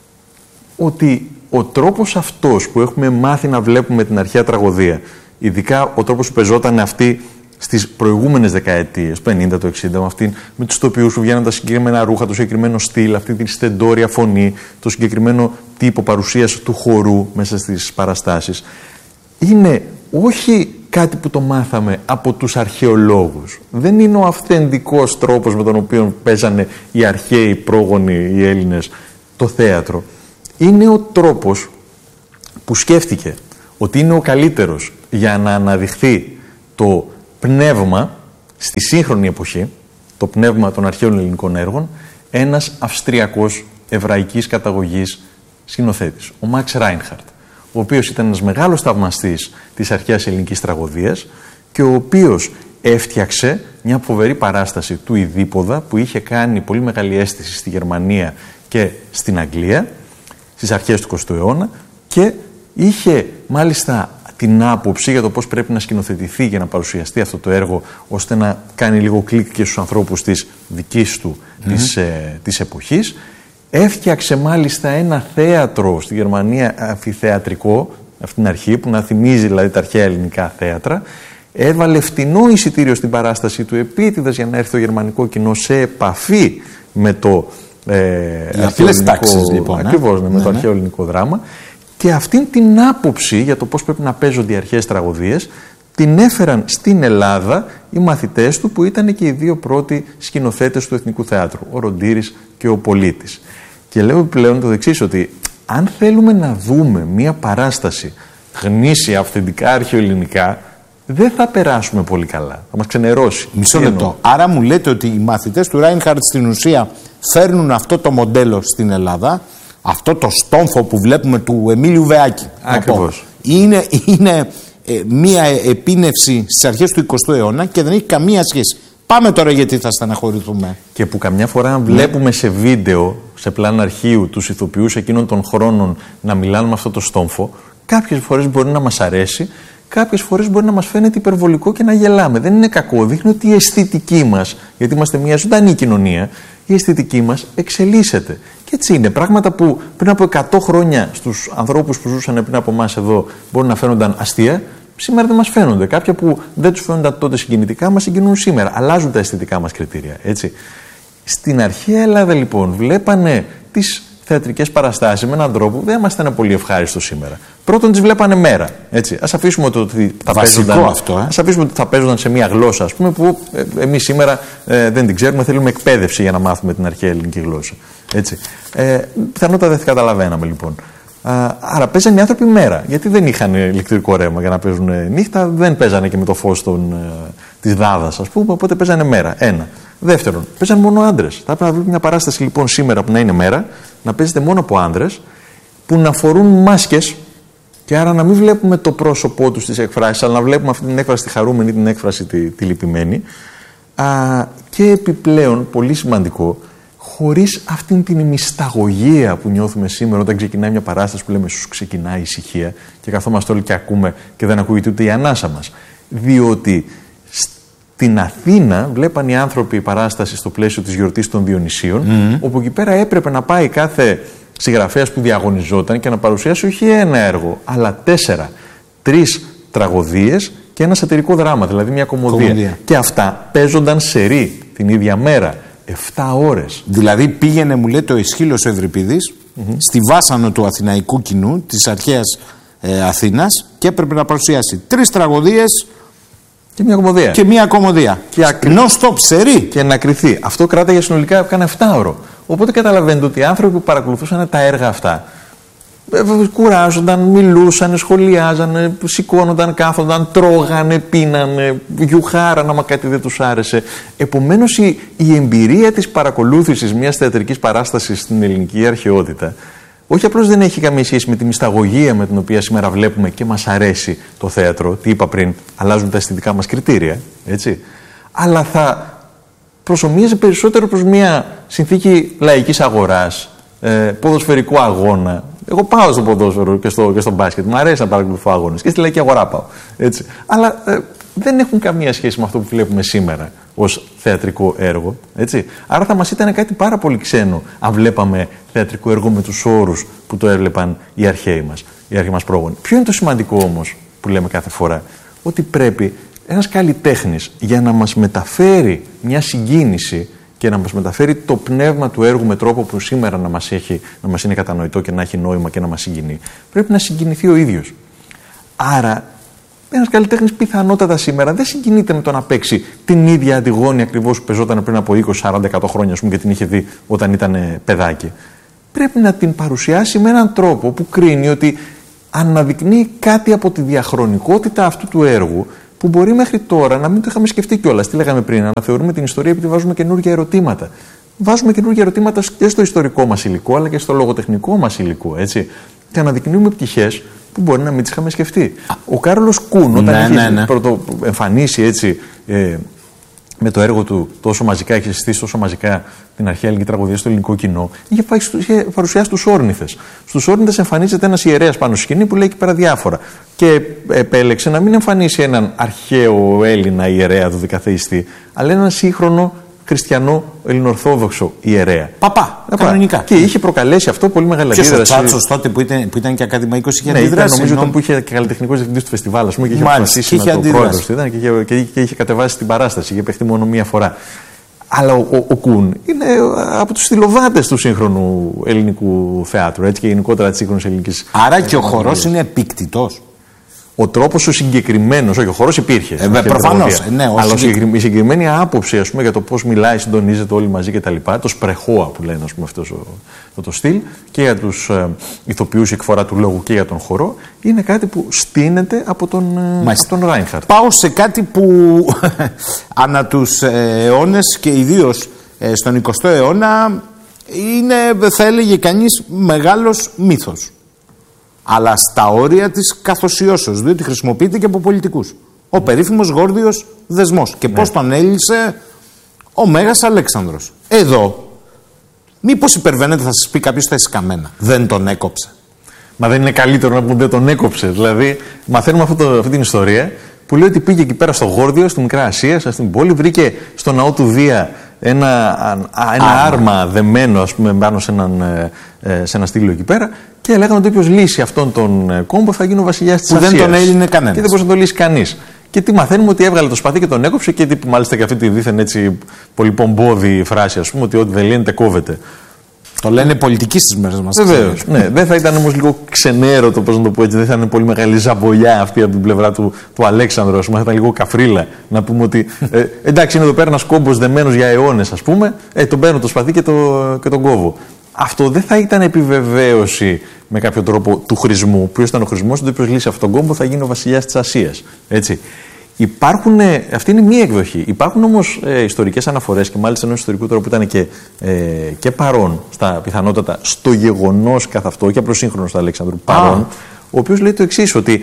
ότι ο τρόπος αυτός που έχουμε μάθει να βλέπουμε την αρχαία τραγωδία, ειδικά ο τρόπος που πεζόταν αυτή στις προηγούμενες δεκαετίες, πενήντα, το εξήντα, με, αυτήν, με τους τοπιούς που βγαίνουν τα συγκεκριμένα ρούχα, το συγκεκριμένο στυλ, αυτή τη στεντόρια φωνή, το συγκεκριμένο τύπο παρουσίαση του χορού μέσα στις παραστάσεις, είναι όχι κάτι που το μάθαμε από τους αρχαιολόγους. Δεν είναι ο αυθεντικός τρόπος με τον οποίο παίζανε οι αρχαίοι πρόγονοι, οι Έλληνες, το θέατρο. Είναι ο τρόπος που σκέφτηκε ότι είναι ο καλύτερος για να αναδειχθεί το πνεύμα στη σύγχρονη εποχή, το πνεύμα των αρχαίων ελληνικών έργων, ένας Αυστριακός εβραϊκής καταγωγής σκηνοθέτης, ο Μαξ Ράινχαρτ, ο οποίος ήταν ένας μεγάλος θαυμαστής της αρχαίας ελληνικής τραγωδίας και ο οποίος έφτιαξε μια φοβερή παράσταση του Ιδίπποδα που είχε κάνει πολύ μεγάλη αίσθηση στη Γερμανία και στην Αγγλία στις αρχές του εικοστού αιώνα και είχε μάλιστα την άποψη για το πώς πρέπει να σκηνοθετηθεί για να παρουσιαστεί αυτό το έργο, ώστε να κάνει λίγο κλικ και στους ανθρώπους της δικής του mm-hmm. της, ε, της εποχής. Έφτιαξε μάλιστα ένα θέατρο στη Γερμανία, αμφιθεατρικό, αυτή την αρχή, που να θυμίζει δηλαδή τα αρχαία ελληνικά θέατρα. Έβαλε φτηνό εισιτήριο στην παράσταση του επίτηδες για να έρθει το γερμανικό κοινό σε επαφή με το ε, αρχαίο ελληνικό, λοιπόν, ακριβώς, ναι, με ναι, το αρχαίο ελληνικό δράμα. Και αυτήν την άποψη για το πώς πρέπει να παίζονται οι αρχαίες τραγωδίες την έφεραν στην Ελλάδα οι μαθητές του, που ήταν και οι δύο πρώτοι σκηνοθέτες του Εθνικού Θεάτρου, ο Ροντήρης και ο Πολίτης. Και λέω πλέον το εξής, ότι αν θέλουμε να δούμε μία παράσταση γνήσια, αυθεντικά αρχαιοελληνικά, δεν θα περάσουμε πολύ καλά. Θα μας ξενερώσει. Μισό λεπτό. Άρα μου λέτε ότι οι μαθητές του Ράινχαρτ στην ουσία φέρνουν αυτό το μοντέλο στην Ελλάδα, αυτό το στόμφο που βλέπουμε του Εμίλιου Βεάκη. Ακριβώς. Είναι, είναι ε, μία επίνευση στις αρχές του εικοστού αιώνα και δεν έχει καμία σχέση. Πάμε τώρα γιατί θα στεναχωρηθούμε. Και που καμιά φορά ναι. βλέπουμε σε βίντεο, σε πλάνο αρχείου, τους ηθοποιούς εκείνων των χρόνων να μιλάνε με αυτό το στόμφο, κάποιες φορές μπορεί να μας αρέσει, κάποιες φορές μπορεί να μας φαίνεται υπερβολικό και να γελάμε. Δεν είναι κακό. Δείχνει ότι η αισθητική μας, γιατί είμαστε μια ζωντανή κοινωνία, η αισθητική μας εξελίσσεται. Και έτσι είναι. Πράγματα που πριν από εκατό χρόνια στους ανθρώπους που ζούσαν πριν από εμάς εδώ μπορεί να φαίνονταν αστεία, σήμερα δεν μας φαίνονται. Κάποια που δεν τους φαίνονταν τότε συγκινητικά, μας συγκινούν σήμερα. Αλλάζουν τα αισθητικά μας κριτήρια. Έτσι. Στην αρχαία Ελλάδα λοιπόν βλέπανε τις θεατρικές παραστάσεις με έναν τρόπο που δεν μας ήταν πολύ ευχάριστο σήμερα. Πρώτον, τις βλέπανε μέρα. Έτσι. Ας αφήσουμε το ότι θα παίζονταν, αυτό, ε? ας αφήσουμε ότι θα παίζονταν σε μια γλώσσα, ας πούμε, που ε, εμείς σήμερα ε, δεν την ξέρουμε, θέλουμε εκπαίδευση για να μάθουμε την αρχαία ελληνική γλώσσα. Έτσι. Ε, πιθανότατα δεν καταλαβαίναμε λοιπόν. Α, άρα παίζανε οι άνθρωποι μέρα, γιατί δεν είχαν ηλεκτρικό ρεύμα για να παίζουν νύχτα, δεν παίζανε και με το φως των, ε, της δάδας, ας πούμε, οπότε παίζανε μέρα. Ένα. Δεύτερον, παίζανε μόνο άντρες. Θα έπρεπε να βλέπουμε μια παράσταση λοιπόν σήμερα που να είναι μέρα, να παίζεται μόνο από άντρες, που να φορούν μάσκες και άρα να μην βλέπουμε το πρόσωπό τους στις εκφράσεις, αλλά να βλέπουμε αυτή την έκφραση τη χαρούμενη, την έκφραση τη, τη λυπημένη. Α, και επιπλέον, πολύ σημαντικό, χωρίς αυτήν την μυσταγωγία που νιώθουμε σήμερα όταν ξεκινάει μια παράσταση που λέμε σου ξεκινάει η ησυχία και καθόμαστε όλοι και ακούμε και δεν ακούγεται ούτε η ανάσα μας. Διότι στην Αθήνα βλέπαν οι άνθρωποι η παράσταση στο πλαίσιο της γιορτής των Διονυσίων, mm. όπου εκεί πέρα έπρεπε να πάει κάθε συγγραφέας που διαγωνιζόταν και να παρουσιάσει όχι ένα έργο, αλλά τέσσερα. Τρεις τραγωδίες και ένα σατυρικό δράμα, δηλαδή μια κομμωδία. κομμωδία. Και αυτά παίζονταν σερί την ίδια μέρα. εφτά ώρες. Δηλαδή πήγαινε, μου λέει, το Αισχύλος Ευρυπίδης mm-hmm. στη βάσανο του αθηναϊκού κοινού της αρχαίας ε, Αθήνας και έπρεπε να παρουσιάσει τρεις τραγωδίες και μια κομμωδία. Και μια κομμωδία. Και ακρι... Non-stop, σερί. Και να κρυθεί. Αυτό κράταγε συνολικά κάνα εφτά ώρο. Οπότε καταλαβαίνετε ότι οι άνθρωποι που παρακολουθούσαν τα έργα αυτά κουράζονταν, μιλούσαν, σχολιάζαν, σηκώνονταν, κάθονταν, τρώγανε, πίνανε, γιουχάραν άμα κάτι δεν τους άρεσε. Επομένως η, η εμπειρία της παρακολούθησης μιας θεατρικής παράστασης στην ελληνική αρχαιότητα όχι απλώς δεν έχει καμία σχέση με τη μυσταγωγία με την οποία σήμερα βλέπουμε και μας αρέσει το θέατρο, τι είπα πριν, αλλάζουν τα αισθητικά μας κριτήρια, έτσι, αλλά θα προσομοίαζε περισσότερο προς μια συνθήκη λαϊκής αγοράς, ε, ποδοσφαιρικού αγώνα. Εγώ πάω στο ποδόσφαιρο και στο, και στο μπάσκετ. Μου αρέσει να παρακολουθώ αγώνες. Και στη λαϊκή αγορά πάω. Έτσι. Αλλά ε, δεν έχουν καμία σχέση με αυτό που βλέπουμε σήμερα ως θεατρικό έργο. Έτσι. Άρα θα μας ήταν κάτι πάρα πολύ ξένο αν βλέπαμε θεατρικό έργο με τους όρους που το έβλεπαν οι αρχαίοι μας, οι αρχαίοι μας πρόγονοι. Ποιο είναι το σημαντικό όμως που λέμε κάθε φορά? Ότι πρέπει ένας καλλιτέχνης για να μας μεταφέρει μια συγκίνηση και να μας μεταφέρει το πνεύμα του έργου με τρόπο που σήμερα να μας, έχει, να μας είναι κατανοητό και να έχει νόημα και να μας συγκινεί, πρέπει να συγκινηθεί ο ίδιος. Άρα, ένας καλλιτέχνης πιθανότατα σήμερα δεν συγκινείται με το να παίξει την ίδια Αντιγόνη ακριβώς που παίζονταν πριν από είκοσι, σαράντα, εκατό χρόνια, ας πούμε, και την είχε δει όταν ήταν παιδάκι. Πρέπει να την παρουσιάσει με έναν τρόπο που κρίνει ότι αναδεικνύει κάτι από τη διαχρονικότητα αυτού του έργου που μπορεί μέχρι τώρα να μην το είχαμε σκεφτεί κιόλας. Τι λέγαμε πριν, να θεωρούμε την ιστορία επειδή βάζουμε καινούργια ερωτήματα. Βάζουμε καινούργια ερωτήματα και στο ιστορικό μας υλικό αλλά και στο λογοτεχνικό μας υλικό. Έτσι. Και αναδεικνύουμε πτυχές που μπορεί να μην τις είχαμε σκεφτεί. Ο Κάρολος Κούν, όταν ναι, είχε ναι, ναι. πρωτοεμφανίσει έτσι. Ε, με το έργο του τόσο μαζικά, είχε συστήσει τόσο μαζικά την αρχαία ελληνική τραγωδία στο ελληνικό κοινό, είχε, πάει, είχε παρουσιάσει τους Όρνηθες. Στους Όρνηθες εμφανίζεται ένας ιερέας πάνω στη σκηνή που λέει εκεί πέρα διάφορα. Και επέλεξε να μην εμφανίσει έναν αρχαίο Έλληνα ιερέα του δικαθεϊστή, αλλά έναν σύγχρονο χριστιανό ελληνοορθόδοξο ιερέα. Παπά, κανονικά. Και είχε προκαλέσει αυτό πολύ μεγάλη αντίδραση. Και ο Τσάτσος τότε που ήταν, που ήταν και ακαδημαϊκός είχε ναι, αντιδράσει. Ήταν, νομίζω ήταν που είχε και καλλιτεχνικός διευθυντής του φεστιβάλ, ας πούμε, και είχε αποφασίσει με τον πρόεδρο του και, και, και, και είχε κατεβάσει την παράσταση, είχε παιχτεί μόνο μία φορά. Αλλά ο, ο, ο Κούν είναι από τους στυλοβάτες του σύγχρονου ελληνικού θεάτρου, έτσι, και γενικότερα της σύγχρονης ελληνικής. Άρα και ο χορός είναι επίκτητος. Ο τρόπος ο συγκεκριμένος, όχι, ο χώρος υπήρχε. Ε, προφανώς. Ναι, αλλά συγκεκρι... η συγκεκριμένη άποψη, ας πούμε, για το πώς μιλάει, συντονίζεται όλοι μαζί κτλ. Το σπρεχόα που λένε, ας πούμε, αυτό το, το στυλ, και για τους ε, ηθοποιούς, η εκφορά του λόγου και για τον χορό, είναι κάτι που στείνεται από τον, ε, από τον Ράινχαρτ. Πάω σε κάτι που ανά τους ε, αιώνες και ιδίως ε, στον εικοστό αιώνα είναι, θα έλεγε κανείς, μεγάλος μύθος. Αλλά στα όρια της καθοσιώσεως, διότι χρησιμοποιείται και από πολιτικούς. Ο περίφημος γόρδιος δεσμός. Και ναι. πώς τον έλυσε ο Μέγας Αλέξανδρος. Εδώ, μήπως υπερβαίνεται, θα σας πει κάποιος, θα σκαμμένα. Δεν τον έκοψε. Μα δεν είναι καλύτερο να πούμε δεν τον έκοψε? Δηλαδή, μαθαίνουμε αυτό το, αυτή την ιστορία που λέει ότι πήγε εκεί πέρα στο Γόρδιο, στη Μικρά Ασία, στην πόλη, βρήκε στο ναό του Δία ένα, ένα άρμα. άρμα δεμένο, ας πούμε, πάνω σε, έναν, σε ένα στήλο εκεί πέρα. Και λέγανε ότι όποιος λύσει αυτόν τον κόμπο θα γίνει ο βασιλιάς της Ασίας. Που δεν τον έλυνε κανένας. Και δεν μπορούσε να το λύσει κανείς. Και τι μαθαίνουμε, ότι έβγαλε το σπαθί και τον έκοψε, και τι, μάλιστα και αυτή τη δίθεν έτσι πολύ πομπόδη φράση, ας πούμε, ότι ό,τι δεν λύνεται κόβεται. Το λένε πολιτικοί στις μέρες μας. Βεβαίως. Ναι, δεν θα ήταν όμως λίγο ξενέρωτο, πώς να το πω έτσι, δεν θα είναι πολύ μεγάλη ζαμπολιά αυτή από την πλευρά του, του Αλέξανδρου, ας πούμε, θα ήταν λίγο καφρίλα. Να πούμε ότι ε, εντάξει, είναι εδώ πέρα ένας κόμπος δεμένος για αιώνες, ας πούμε, ε, τον παίρνω το σπαθί και, το, και τον κόβω. Αυτό δεν θα ήταν επιβεβαίωση με κάποιο τρόπο του χρησμού. Ποιος ήταν ο χρησμός, ότι όποιος λύσει αυτόν τον κόμπο θα γίνει ο βασιλιάς της Ασίας. Έτσι. Υπάρχουν, αυτή είναι μία εκδοχή. Υπάρχουν όμως ε, ιστορικές αναφορές, και μάλιστα ενός ιστορικού τρόπου ήταν και, ε, και παρόν στα πιθανότατα στο γεγονός καθ' αυτό, και απλώς σύγχρονος του Αλέξανδρου παρόν, ah. ο οποίος λέει το εξής, ότι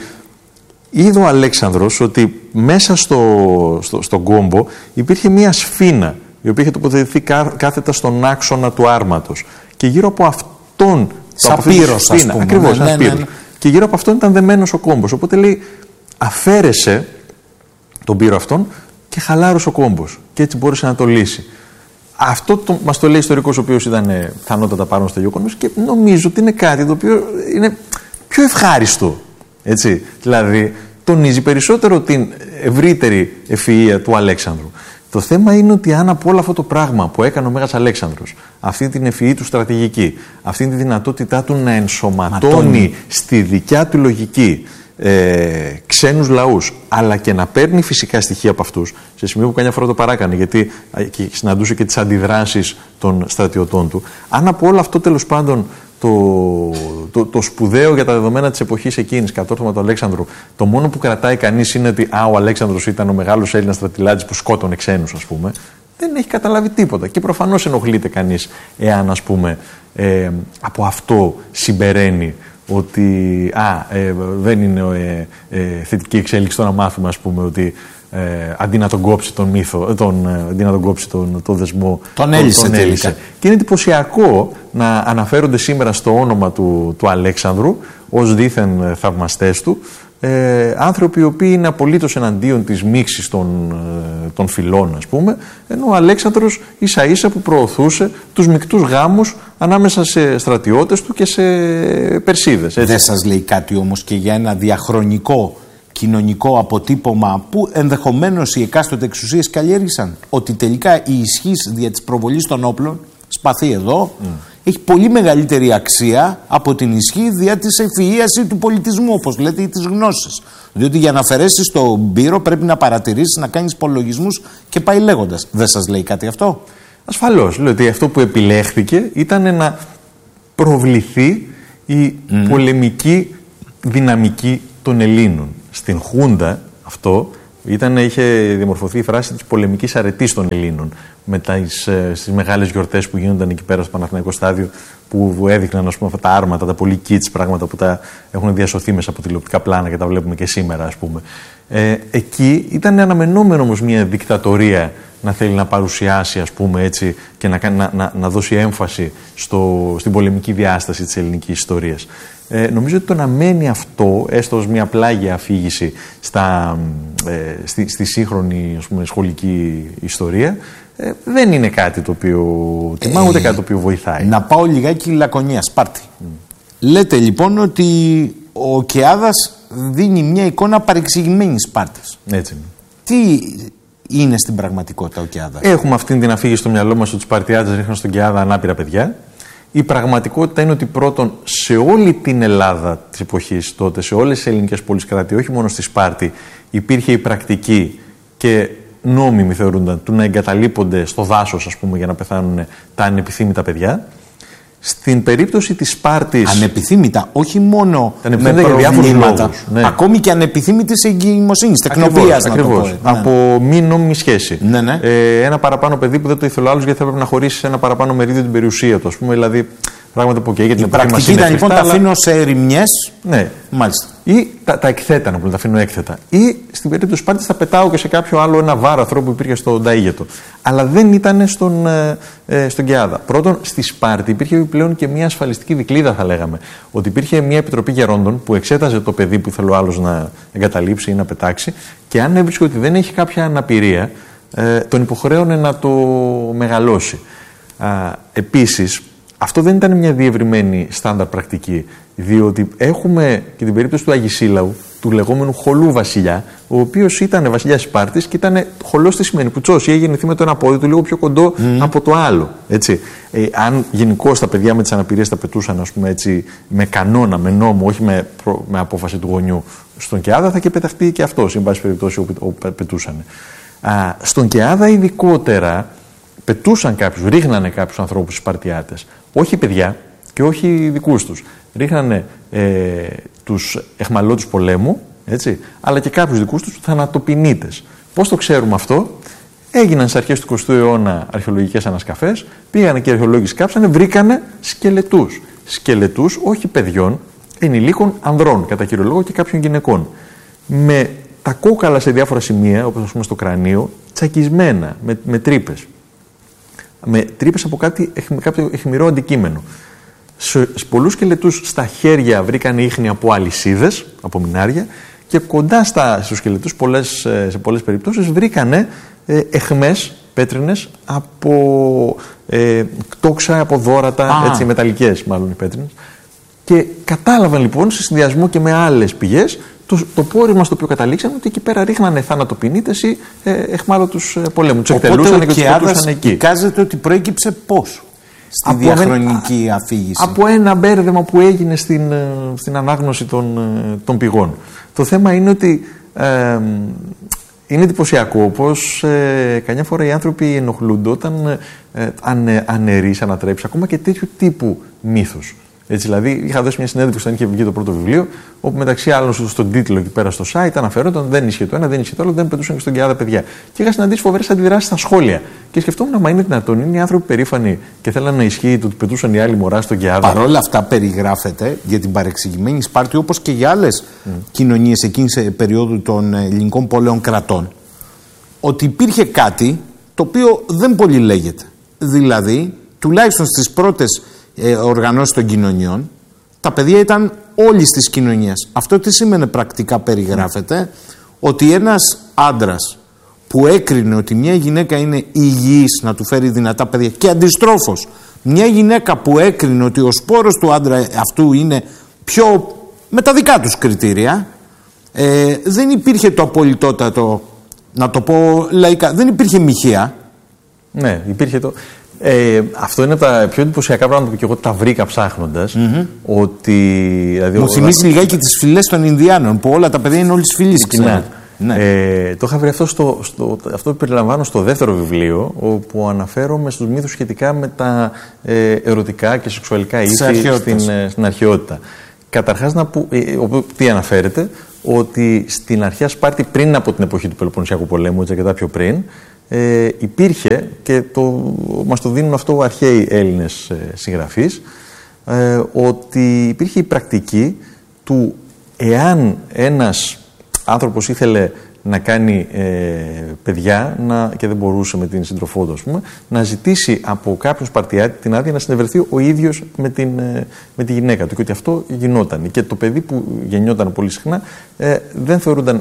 είδε ο Αλέξανδρος ότι μέσα στο, στο, στον κόμπο υπήρχε μία σφήνα, η οποία είχε τοποθετηθεί κά, κάθετα στον άξονα του άρματος. Και γύρω από αυτόν. Σαπύρος, ας πούμε. Ακριβώς, ναι, ναι, ναι, ναι. Και γύρω από αυτόν ήταν δεμένος ο κόμπος. Οπότε λέει, αφαίρεσε τον πύρο αυτόν και χαλάρωσε ο κόμπος. Και έτσι μπόρεσε να το λύσει. Αυτό το, μας το λέει ιστορικός, ο οποίος ήταν ε, πιθανότατα πάνω στο γεγονός, και νομίζω ότι είναι κάτι το οποίο είναι πιο ευχάριστο. Έτσι. Δηλαδή, τονίζει περισσότερο την ευρύτερη ευφυΐα του Αλέξανδρου. Το θέμα είναι ότι αν από όλο αυτό το πράγμα που έκανε ο Μέγας Αλέξανδρος, αυτή την ευφυή του στρατηγική, αυτή τη δυνατότητά του να ενσωματώνει Ματώνει. στη δικιά του λογική ε, ξένους λαούς, αλλά και να παίρνει φυσικά στοιχεία από αυτούς, σε σημείο που καμιά φορά το παράκανε, γιατί και συναντούσε και τις αντιδράσεις των στρατιωτών του. Αν από όλο αυτό τέλος πάντων το, το, το σπουδαίο για τα δεδομένα της εποχής εκείνης, κατόρθωμα του Αλέξανδρου, το μόνο που κρατάει κανείς είναι ότι α, ο Αλέξανδρος ήταν ο μεγάλος Έλληνας στρατηλάτης που σκότωνε ξένους, ας πούμε, δεν έχει καταλάβει τίποτα. Και προφανώς ενοχλείται κανείς εάν, ας πούμε, ε, από αυτό συμπεραίνει ότι α, ε, δεν είναι ε, ε, θετική εξέλιξη το να μάθουμε, ας πούμε, ότι ε, αντί να τον κόψει τον μύθο, τον, αντί να τον κόψει τον, τον δεσμό, τον έλυσε, τον έλυσε. Και είναι εντυπωσιακό να αναφέρονται σήμερα στο όνομα του, του Αλέξανδρου ως δήθεν θαυμαστές του ε, άνθρωποι οι οποίοι είναι απολύτως εναντίον της μίξης των, ε, των φυλών, ας πούμε, ενώ ο Αλέξανδρος ίσα ίσα που προωθούσε τους μικτούς γάμους ανάμεσα σε στρατιώτες του και σε Περσίδες. Δεν σας λέει κάτι όμως και για ένα διαχρονικό κοινωνικό αποτύπωμα που ενδεχομένως οι εκάστοτε εξουσίες καλλιέργησαν. Ότι τελικά η ισχύς δια της προβολής των όπλων, σπαθεί εδώ, mm. έχει πολύ μεγαλύτερη αξία από την ισχύ δια της ευφυΐας ή του πολιτισμού, όπως λέτε, ή της γνώσης. Διότι για να αφαιρέσεις τον πύρο πρέπει να παρατηρήσεις, να κάνεις υπολογισμούς και πάει λέγοντας. Δεν σας λέει κάτι αυτό? Ασφαλώς. Λέω ότι αυτό που επιλέχθηκε ήταν να προβληθεί η mm. πολεμική δυναμική των Ελλήνων. Στην Χούντα αυτό ήταν, είχε διαμορφωθεί η φράση της πολεμικής αρετής των Ελλήνων με τις, στις μεγάλες γιορτές που γίνονταν εκεί πέρα στο Παναθηναϊκό στάδιο, που έδειχναν, ας πούμε, αυτά τα άρματα, τα πολύ kits πράγματα που τα έχουν διασωθεί μέσα από τηλεοπτικά πλάνα και τα βλέπουμε και σήμερα, ας πούμε. Ε, εκεί ήταν αναμενόμενο όμως μια δικτατορία να θέλει να παρουσιάσει, ας πούμε, έτσι, και να, να, να, να δώσει έμφαση στο, στην πολεμική διάσταση της ελληνικής ιστορίας. Ε, νομίζω ότι το να μένει αυτό, έστω ως μια πλάγια αφήγηση στα, ε, στη, στη σύγχρονη, ας πούμε, σχολική ιστορία, ε, δεν είναι κάτι το οποίο τιμά, ούτε ε, κάτι το οποίο βοηθάει. Να πάω λιγάκι Λακωνία, Σπάρτη. Mm. Λέτε λοιπόν ότι ο Κεάδας δίνει μια εικόνα παρεξηγημένης Σπάρτης. Έτσι είναι. Τι είναι στην πραγματικότητα ο Κεάδας? Έχουμε αυτή την αφήγηση στο μυαλό μας ότι οι Σπαρτιάτες ρίχναν στον Κεάδα ανάπηρα παιδιά. Η πραγματικότητα είναι ότι πρώτον, σε όλη την Ελλάδα της εποχής τότε, σε όλες τις ελληνικές πόλεις κράτη, όχι μόνο στη Σπάρτη, υπήρχε η πρακτική και νόμιμη θεωρούνταν του να εγκαταλείπονται στο δάσος, ας πούμε, για να πεθάνουν τα ανεπιθύμητα παιδιά. Στην περίπτωση της Σπάρτης. Ανεπιθύμητα, όχι μόνο με προβλήματα, ναι. Ακόμη και ανεπιθύμητης εγκυμοσύνης, τεκνοποιίας. Ακριβώς. Ναι. Από μη νόμιμη σχέση. Ναι, ναι. Ε, ένα παραπάνω παιδί που δεν το ήθελε ο άλλος γιατί θα έπρεπε να χωρίσει ένα παραπάνω μερίδιο την περιουσία του. Ας πούμε, δηλαδή πράγματα που okay, για την η πρακτική ήταν λοιπόν τα αφήνω σε ερημιές. Ναι. Μάλιστα. Ή τα, τα εκθέτανα που τα αφήνω έκθετα. Ή στην περίπτωση της Σπάρτης τα πετάω και σε κάποιο άλλο ένα βάραθρο που υπήρχε στον Ταΐγετο. Αλλά δεν ήταν στον, ε, στον Κεάδα. Πρώτον, στη Σπάρτη υπήρχε επιπλέον και μια ασφαλιστική δικλίδα, θα λέγαμε. Ότι υπήρχε μια επιτροπή γερόντων που εξέταζε το παιδί που ήθελε ο άλλος να εγκαταλείψει ή να πετάξει, και αν έβρισκε ότι δεν έχει κάποια αναπηρία, ε, τον υποχρέωνε να το μεγαλώσει. Επίσης, αυτό δεν ήταν μια διευρυμένη στάνταρ πρακτική, διότι έχουμε και την περίπτωση του Αγισίλαου, του λεγόμενου χολού βασιλιά, ο οποίος ήταν βασιλιάς Σπάρτης και ήταν χολός, τι σημαίνει, κουτσός, ή είχε γεννηθεί με το ένα πόδι του λίγο πιο κοντό mm. από το άλλο. Έτσι. Ε, αν γενικώς τα παιδιά με τις αναπηρίες τα πετούσαν, ας πούμε, έτσι, με κανόνα, με νόμο, όχι με, προ, με απόφαση του γονιού, στον Κεάδα θα και πεταχτεί και αυτός, εν πάση περιπτώσει, όπου πετούσαν. Α, στον Κεάδα ειδικότερα πετούσαν κάποιους, ρίχνανε κάποιους ανθρώπους Σπαρτιάτες. Όχι παιδιά και όχι δικούς τους. Ρίχνανε ε, τους αιχμαλώτους πολέμου, έτσι, αλλά και κάποιους δικούς τους θανατοποινήτες. Πώς το ξέρουμε αυτό? Έγιναν στις αρχές του εικοστού αιώνα αρχαιολογικές ανασκαφές, πήγανε και οι αρχαιολόγοι σκάψανε, βρήκανε σκελετούς. Σκελετούς όχι παιδιών, ενηλίκων ανδρών, κατά κύριο λόγο, και κάποιων γυναικών. Με τα κόκαλα σε διάφορα σημεία, όπως ας πούμε στο κρανίο, τσακισμένα, με, με τρύπες. Με τρύπες από κάτι, κάποιο αιχμηρό αντικείμενο. Σε πολλούς σκελετούς στα χέρια βρήκαν ίχνη από αλυσίδες, από μινάρια, και κοντά στα, στους σκελετούς πολλές, σε πολλές περιπτώσεις βρήκανε ε, αιχμές πέτρινες από ε, τόξα, από δώρατα, έτσι, μεταλλικές μάλλον οι πέτρινες. Και κατάλαβαν λοιπόν σε συνδυασμό και με άλλες πηγές το, το πόρισμα στο οποίο καταλήξαν ότι εκεί πέρα ρίχνανε θανατοποινήτες ή ε, εχμάλωτους ε, πολέμου. Τους εκτελούσαν και τους πετούσαν εκεί. Εικάζεται ότι προέκυψε πώς στη από διαχρονική ένα, αφήγηση? Από ένα μπέρδεμα που έγινε στην, στην ανάγνωση των, των πηγών. Το θέμα είναι ότι ε, είναι εντυπωσιακό πως ε, καμιά φορά οι άνθρωποι ενοχλούνται όταν ε, ανε, αναιρείς, ανατρέψεις ακόμα και τέτοιου τύπου μύθους. Έτσι, δηλαδή, είχα δώσει μια συνέντευξη όταν είχε βγει το πρώτο βιβλίο, όπου μεταξύ άλλων στον τίτλο εκεί πέρα στο site αναφερόταν δεν ίσχυε το ένα, δεν ίσχυε το άλλο, δεν πετούσαν και στον Κεάδα παιδιά. Και είχα συναντήσει φοβερές αντιδράσεις στα σχόλια. Και σκεφτόμουν, μα είναι δυνατόν, είναι οι άνθρωποι περήφανοι και θέλανε να ισχύει το ότι πετούσαν οι άλλοι μωρά στον Κεάδα? Παρ' όλα αυτά, περιγράφεται για την παρεξηγημένη Σπάρτη, όπως και για άλλες mm. κοινωνίες εκείνη σε περίοδο των ελληνικών πόλεων κρατών, ότι υπήρχε κάτι το οποίο δεν πολύ λέγεται. Δηλαδή, τουλάχιστον στις πρώτες Ε, οργανώσεις των κοινωνιών, τα παιδιά ήταν όλης της κοινωνίας. Αυτό τι σημαίνει πρακτικά? Περιγράφεται ότι ένας άντρας που έκρινε ότι μια γυναίκα είναι υγιής να του φέρει δυνατά παιδιά, και αντιστρόφως μια γυναίκα που έκρινε ότι ο σπόρος του άντρα αυτού είναι πιο με τα δικά τους κριτήρια, ε, δεν υπήρχε το απολυτότατο, να το πω λαϊκά, δεν υπήρχε μοιχεία. Ναι, υπήρχε το... Ε, αυτό είναι από τα πιο εντυπωσιακά πράγματα που και εγώ τα βρήκα ψάχνοντας. Mm-hmm. Ότι. Δηλαδή, μου θυμίζει ο... λιγάκι τις φυλές των Ινδιάνων, που όλα τα παιδιά είναι όλες φυλές. Ναι. Ε, το είχα βρει αυτό, στο, στο, αυτό που περιλαμβάνω στο δεύτερο βιβλίο, όπου αναφέρομαι στους μύθους σχετικά με τα ε, ερωτικά και σεξουαλικά ήθη στην, ε, στην αρχαιότητα. Καταρχάς, να που, ε, τι αναφέρεται, ότι στην αρχαία Σπάρτη, πριν από την εποχή του Πελοποννησιακού πολέμου, έτσι αρκετά πιο πριν, ε, υπήρχε, και το, μας το δίνουν αυτό αρχαίοι Έλληνες ε, συγγραφείς, ε, ότι υπήρχε η πρακτική του, εάν ένας άνθρωπος ήθελε να κάνει ε, παιδιά να, και δεν μπορούσε με την σύντροφό του, ας πούμε, να ζητήσει από κάποιον Σπαρτιάτη την άδεια να συνευρεθεί ο ίδιος με, την, ε, με τη γυναίκα του, και ότι αυτό γινόταν. Και το παιδί που γεννιόταν πολύ συχνά ε, δεν θεωρούνταν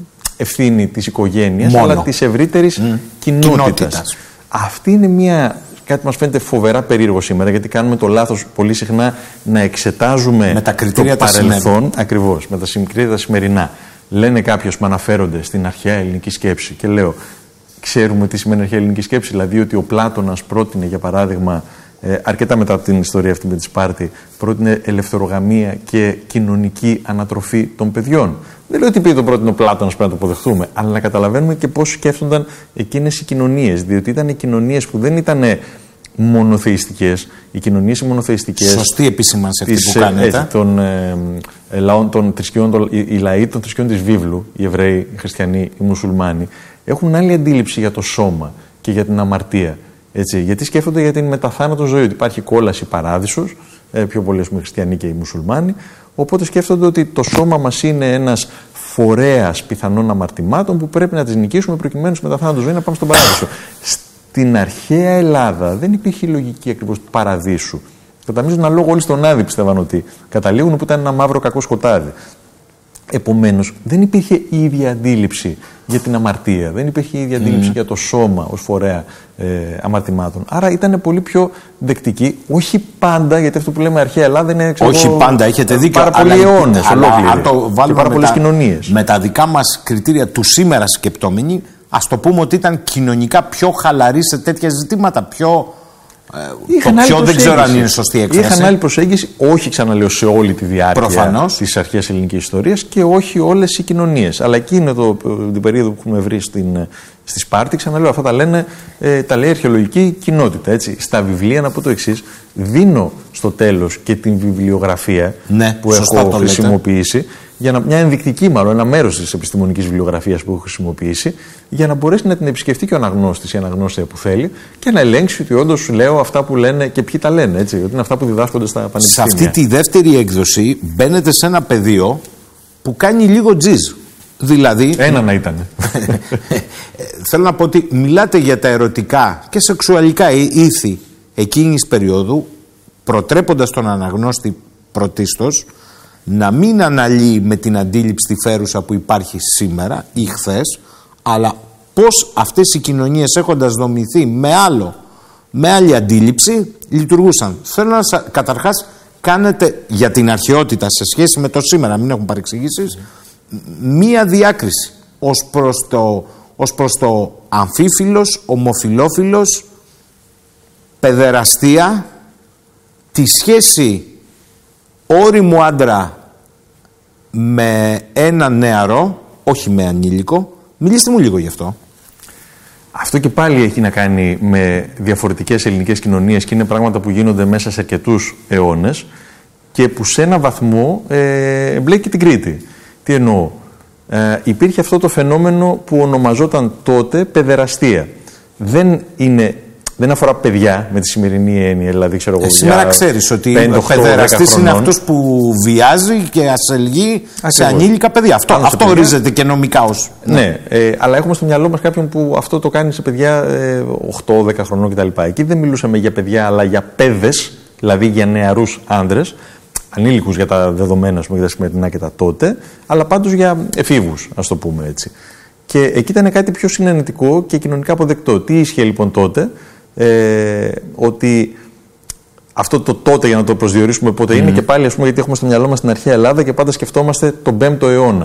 ευθύνη της οικογένειας, μόνο, αλλά της ευρύτερης mm. κοινότητας. κοινότητας. Αυτή είναι μια... Κάτι μας φαίνεται φοβερά περίεργο σήμερα, γιατί κάνουμε το λάθος πολύ συχνά να εξετάζουμε με τα κριτήρια το παρελθόν, ακριβώς, με τα κριτήρια τα σημερινά. Λένε κάποιους που αναφέρονται στην αρχαία ελληνική σκέψη, και λέω, ξέρουμε τι σημαίνει αρχαία ελληνική σκέψη, δηλαδή ότι ο Πλάτωνας πρότεινε, για παράδειγμα, ε, αρκετά μετά από την ιστορία αυτή με τη Σπάρτη, πρότεινε ελευθερογαμία και κοινωνική ανατροφή των παιδιών. Δεν λέω ότι επειδή το πρότεινε ο Πλάτωνας πρέπει να το αποδεχτούμε, αλλά να καταλαβαίνουμε και πώς σκέφτονταν εκείνες οι κοινωνίες, διότι ήταν κοινωνίες που δεν ήταν μονοθεϊστικές, οι κοινωνίες οι μονοθεϊστικές. Σωστή επισήμανση αυτή που κάνετε. Έτσι, των, ε, ε, λαών, των θρησκειών, των, οι, οι λαοί των θρησκειών της βίβλου, οι Εβραίοι, οι Χριστιανοί, οι Μουσουλμάνοι, έχουν άλλη αντίληψη για το σώμα και για την αμαρτία. Έτσι, γιατί σκέφτονται για την μεταθάνατο ζωή, ότι υπάρχει κόλαση παράδεισος, ε, πιο πολλοί οι Χριστιανοί και οι Μουσουλμάνοι. Οπότε σκέφτονται ότι το σώμα μας είναι ένας φορέας πιθανών αμαρτημάτων που πρέπει να τις νικήσουμε προκειμένου στη μεταθάνατο ζωή να πάμε στον παράδεισο. Στην αρχαία Ελλάδα δεν υπήρχε η λογική ακριβώς του παραδείσου. Κατά μείζον ένα λόγο, όλοι στον Άδη πιστεύαν ότι καταλήγουν, που ήταν ένα μαύρο κακό σκοτάδι. Επομένως, δεν υπήρχε η ίδια αντίληψη για την αμαρτία, δεν υπήρχε η ίδια αντίληψη mm. για το σώμα ως φορέα ε, αμαρτημάτων. Άρα ήταν πολύ πιο δεκτική, όχι πάντα, γιατί αυτό που λέμε αρχαία Ελλάδα είναι ξέρω, όχι πάντα, έχετε δίκιο. Πάρα πολλοί αιώνες ολόκληροι. Αν το βάλουμε πάρα πολλές κοινωνίες. Με τα δικά μας κριτήρια του σήμερα σκεπτόμενοι, ας το πούμε ότι ήταν κοινωνικά πιο χαλαροί σε τέτοια ζητήματα, πιο. Είχαν το πιο δεν ξέρω αν είναι σωστή έκφραση. Είχαν άλλη προσέγγιση, όχι ξαναλέω σε όλη τη διάρκεια της αρχαίας ελληνικής ιστορίας και όχι όλες οι κοινωνίες. Αλλά εκείνη το, την περίοδο που έχουμε βρει στην, στη Σπάρτη, ξαναλέω, αυτά τα, λένε, ε, τα λέει η αρχαιολογική κοινότητα. Έτσι. Στα βιβλία, να πω το εξής, δίνω στο τέλος και την βιβλιογραφία ναι, που έχω χρησιμοποιήσει, για να, μια ενδεικτική μάλλον, ένα μέρος της επιστημονικής βιβλιογραφίας που έχω χρησιμοποιήσει, για να μπορέσει να την επισκεφτεί και ο αναγνώστης ή αναγνώστρια που θέλει και να ελέγξει ότι όντως λέω αυτά που λένε και ποιοι τα λένε. Έτσι, ότι είναι αυτά που διδάσκονται στα πανεπιστήμια. Σε αυτή τη δεύτερη έκδοση μπαίνετε σε ένα πεδίο που κάνει λίγο τζιζ. Δηλαδή. Ένα να ήταν. Θέλω να πω ότι μιλάτε για τα ερωτικά και σεξουαλικά ήθη εκείνης περίοδου, προτρέποντας τον αναγνώστη πρωτίστως να μην αναλύει με την αντίληψη τη φέρουσα που υπάρχει σήμερα ή χθες, αλλά πώς αυτές οι κοινωνίες έχοντας δομηθεί με άλλο, με άλλη αντίληψη, λειτουργούσαν. Θέλω να σας, καταρχάς κάνετε για την αρχαιότητα σε σχέση με το σήμερα, μην έχουν παρεξηγήσεις, μία διάκριση ως προς το, ως προς το αμφίφιλος, ομοφιλόφιλος, παιδεραστία, τη σχέση όριμου άντρα με ένα νεαρό, όχι με ανήλικο. Μιλήστε μου λίγο γι' αυτό. Αυτό και πάλι έχει να κάνει με διαφορετικές ελληνικές κοινωνίες και είναι πράγματα που γίνονται μέσα σε αρκετούς αιώνες και που σε ένα βαθμό ε, μπλέκει την Κρήτη. Τι εννοώ. Ε, υπήρχε αυτό το φαινόμενο που ονομαζόταν τότε παιδεραστία. Δεν είναι... Δεν αφορά παιδιά με τη σημερινή έννοια, δηλαδή ξέρω εγώ. Ε, σήμερα ξέρεις ότι ο παιδεραστής είναι αυτός που βιάζει και ασελγεί σε ανήλικα παιδιά. Αυτό, αυτό παιδιά. Ορίζεται και νομικά ως. Ναι, ναι ε, αλλά έχουμε στο μυαλό μας κάποιον που αυτό το κάνει σε παιδιά ε, οκτώ δέκα χρονών κτλ. Εκεί δεν μιλούσαμε για παιδιά, αλλά για παιδες, δηλαδή για νεαρούς άντρες, ανήλικους για τα δεδομένα, πούμε, για τα σημερινά και τα τότε, αλλά πάντως για εφήβους, ας το πούμε έτσι. Και εκεί ήταν κάτι πιο συνενετικό και κοινωνικά αποδεκτό. Τι ίσχυε λοιπόν τότε? Ε, ότι αυτό το τότε, για να το προσδιορίσουμε πότε mm. είναι, και πάλι ας πούμε, γιατί έχουμε στο μυαλό μας την αρχαία Ελλάδα και πάντα σκεφτόμαστε τον πέμπτο αιώνα.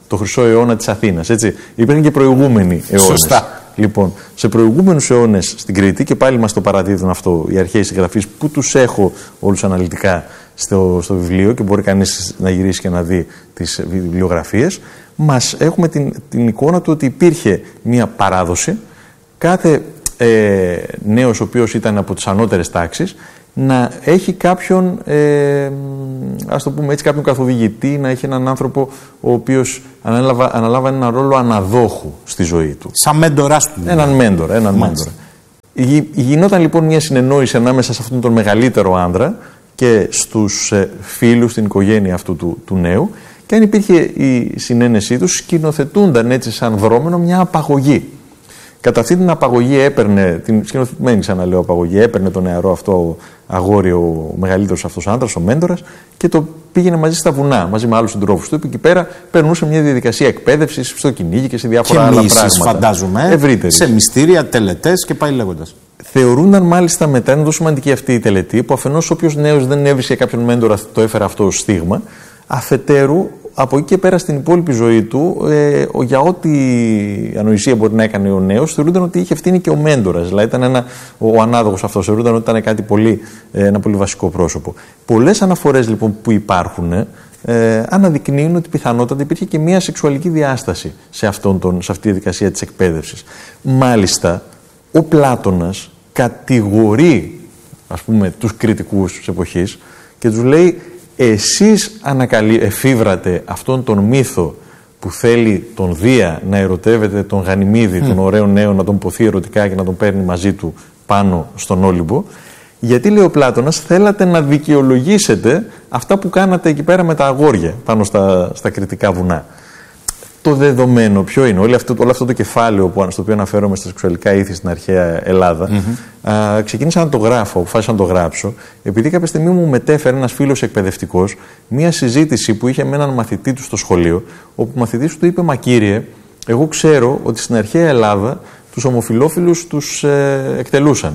το χρυσό αιώνα της Αθήνας. Έτσι. Υπήρχαν και προηγούμενοι αιώνες. Σωστά. Λοιπόν, σε προηγούμενους αιώνες στην Κρήτη, και πάλι μας το παραδίδουν αυτό οι αρχαίοι συγγραφείς, που τους έχω όλους αναλυτικά στο, στο βιβλίο και μπορεί κανείς να γυρίσει και να δει τις βιβλιογραφίες, μας έχουμε την, την εικόνα του ότι υπήρχε μια παράδοση, κάθε ε, νέος ο οποίος ήταν από τις ανώτερες τάξεις να έχει κάποιον, ε, ας το πούμε έτσι, κάποιον καθοδηγητή, να έχει έναν άνθρωπο ο οποίος ανάλαβα, αναλάβανε ένα ρόλο αναδόχου στη ζωή του. Σαν μέντορας του. Έναν μέντορα, έναν μέντορα. Γι, γινόταν λοιπόν μια συνεννόηση ανάμεσα σε αυτόν τον μεγαλύτερο άντρα και στους ε, φίλους, στην οικογένεια αυτού του, του νέου, και αν υπήρχε η συνένεσή τους, σκηνοθετούνταν έτσι σαν δρόμενο μια απαγωγή. Κατά αυτή την απαγωγή έπαιρνε, την σκηνοθετημένη ξαναλέω απαγωγή, έπαιρνε το νεαρό αυτό αγόρι, ο μεγαλύτερος αυτός άντρας, ο μέντορας, και το πήγαινε μαζί στα βουνά, μαζί με άλλους συντρόφους του. Εκεί πέρα περνούσε μια διαδικασία εκπαίδευσης στο κυνήγι και σε διάφορα και άλλα μίσεις, πράγματα. Φαντάζομαι. Ευρύτερης. Σε μυστήρια, τελετές και πάει λέγοντας. Θεωρούνταν μάλιστα μετά, είναι τόσο σημαντική αυτή η τελετή, που αφενός όποιος νέος δεν έβρισκε κάποιον μέντορα το έφερε αυτό ως στίγμα, αφετέρου από εκεί και πέρα στην υπόλοιπη ζωή του, ε, για ό,τι ανοησία μπορεί να έκανε ο νέος, θεωρούνταν ότι είχε ευθύνη και ο μέντορας. Δηλαδή ήταν ένα, ο ανάδοχος αυτός, θεωρούνταν ότι ήταν κάτι πολύ, ε, ένα πολύ βασικό πρόσωπο. Πολλές αναφορές λοιπόν που υπάρχουν ε, αναδεικνύουν ότι πιθανότατα υπήρχε και μια σεξουαλική διάσταση σε, αυτόν τον, σε αυτή τη διαδικασία της εκπαίδευσης. Μάλιστα, ο Πλάτωνας κατηγορεί, ας πούμε, τους κριτικούς της εποχής και τους λέει: εσείς ανακαλύ... εφήβρατε αυτόν τον μύθο που θέλει τον Δία να ερωτεύεται τον Γανιμίδη, mm. τον ωραίο νέο, να τον ποθεί ερωτικά και να τον παίρνει μαζί του πάνω στον Όλυμπο. Γιατί, λέει ο Πλάτωνας, θέλατε να δικαιολογήσετε αυτά που κάνατε εκεί πέρα με τα αγόρια πάνω στα, στα κρητικά βουνά. Το δεδομένο ποιο είναι? Όλο αυτό, όλο αυτό το κεφάλαιο που, στο οποίο αναφέρομαι στα σεξουαλικά ήθη στην αρχαία Ελλάδα, mm-hmm. α, ξεκίνησα να το γράφω, αποφάσισα να το γράψω, επειδή κάποια στιγμή μου μετέφερε ένας φίλος εκπαιδευτικός μία συζήτηση που είχε με έναν μαθητή του στο σχολείο, όπου ο μαθητής του είπε: μα κύριε, εγώ ξέρω ότι στην αρχαία Ελλάδα τους ομοφυλόφιλους τους ε, εκτελούσαν.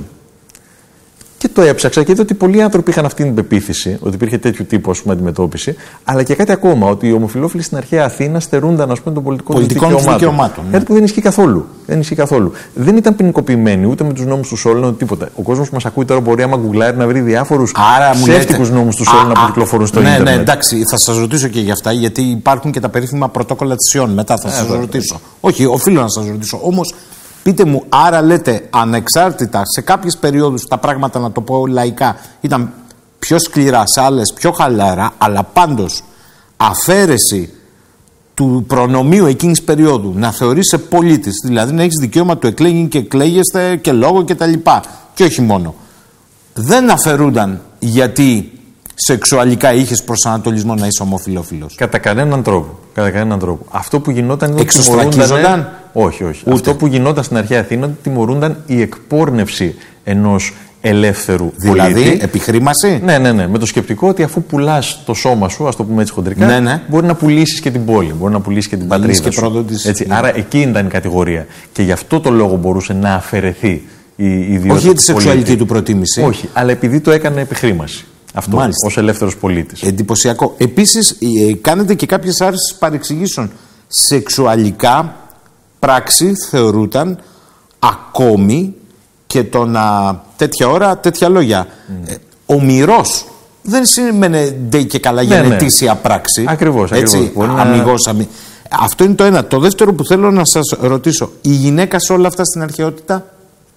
Και το έψαξα και είδα ότι πολλοί άνθρωποι είχαν αυτή την πεποίθηση, ότι υπήρχε τέτοιου τύπου, ας πούμε, αντιμετώπιση, αλλά και κάτι ακόμα, ότι οι ομοφυλόφιλοι στην αρχαία Αθήνα στερούνταν, ας πούμε, των πολιτικών δικαιωμάτων. δικαιωμάτων ναι. Κάτι που δεν ισχύει καθόλου. Δεν ισχύει καθόλου. Δεν ήταν ποινικοποιημένοι ούτε με τους νόμους του Σόλων, ούτε τίποτα. Ο κόσμος που μας ακούει τώρα μπορεί, άμα γκουγκλάρει, να βρει διάφορους ψεύτικους νόμους του Σόλων που κυκλοφορούν στο ναι, ίντερνετ. Ναι, εντάξει, θα σας ρωτήσω και για αυτά, γιατί υπάρχουν και τα περίφημα πρωτόκολλα της Ιών. Μετά θα σας ρωτήσω. Όχι, οφείλω να σας ρωτήσω. Όμως, πείτε μου, άρα λέτε ανεξάρτητα σε κάποιες περιόδους τα πράγματα, να το πω λαϊκά, ήταν πιο σκληρά, σε άλλες πιο χαλαρά, αλλά πάντως αφαίρεση του προνομίου εκείνης περίοδου να θεωρείσαι πολίτης, δηλαδή να έχεις δικαίωμα του εκλέγει και εκλέγεστε και λόγο και τα λοιπά, και όχι μόνο, δεν αφαιρούνταν γιατί σεξουαλικά είχες προσανατολισμό να είσαι ομοφυλόφιλος? Κατά κανέναν τρόπο. Κατά κανέναν τρόπο. Αυτό που γινόταν είναι ότι εξωστρακίζονταν. Όχι, όχι. Ούτε. Αυτό που γινόταν στην αρχαία Αθήνα ότι τιμωρούνταν η εκπόρνευση ενός ελεύθερου δηλαδή, πολίτη. Δηλαδή, επιχρήμαση. Ναι, ναι, ναι. Με το σκεπτικό ότι αφού πουλάς το σώμα σου, ας το πούμε έτσι χοντρικά, ναι, ναι. μπορεί να πουλήσεις και την πόλη, μπορεί να πουλήσεις και την να πατρίδα και σου. Της... Έτσι, ναι. Άρα εκείνη ήταν η κατηγορία. Και γι' αυτό το λόγο μπορούσε να αφαιρεθεί η ιδιότητα. Όχι για τη σεξουαλική του προτίμηση. Όχι, αλλά επειδή το έκανε επιχρήμαση. Αυτό ως ελεύθερος πολίτης. Εντυπωσιακό. Επίσης, ε, κάνετε και κάποιες άρσεις παρεξηγήσεων. Σεξουαλικά πράξη θεωρούταν ακόμη και το να τέτοια ώρα, τέτοια λόγια. Mm. Ε, ομηρός δεν σημαίνει ντε και καλά για ναι, ετήσια ναι. πράξη. Ακριβώς, έτσι, ακριβώς. αμιγώς, αμι... Αυτό είναι το ένα. Το δεύτερο που θέλω να σας ρωτήσω. Η γυναίκα σε όλα αυτά στην αρχαιότητα?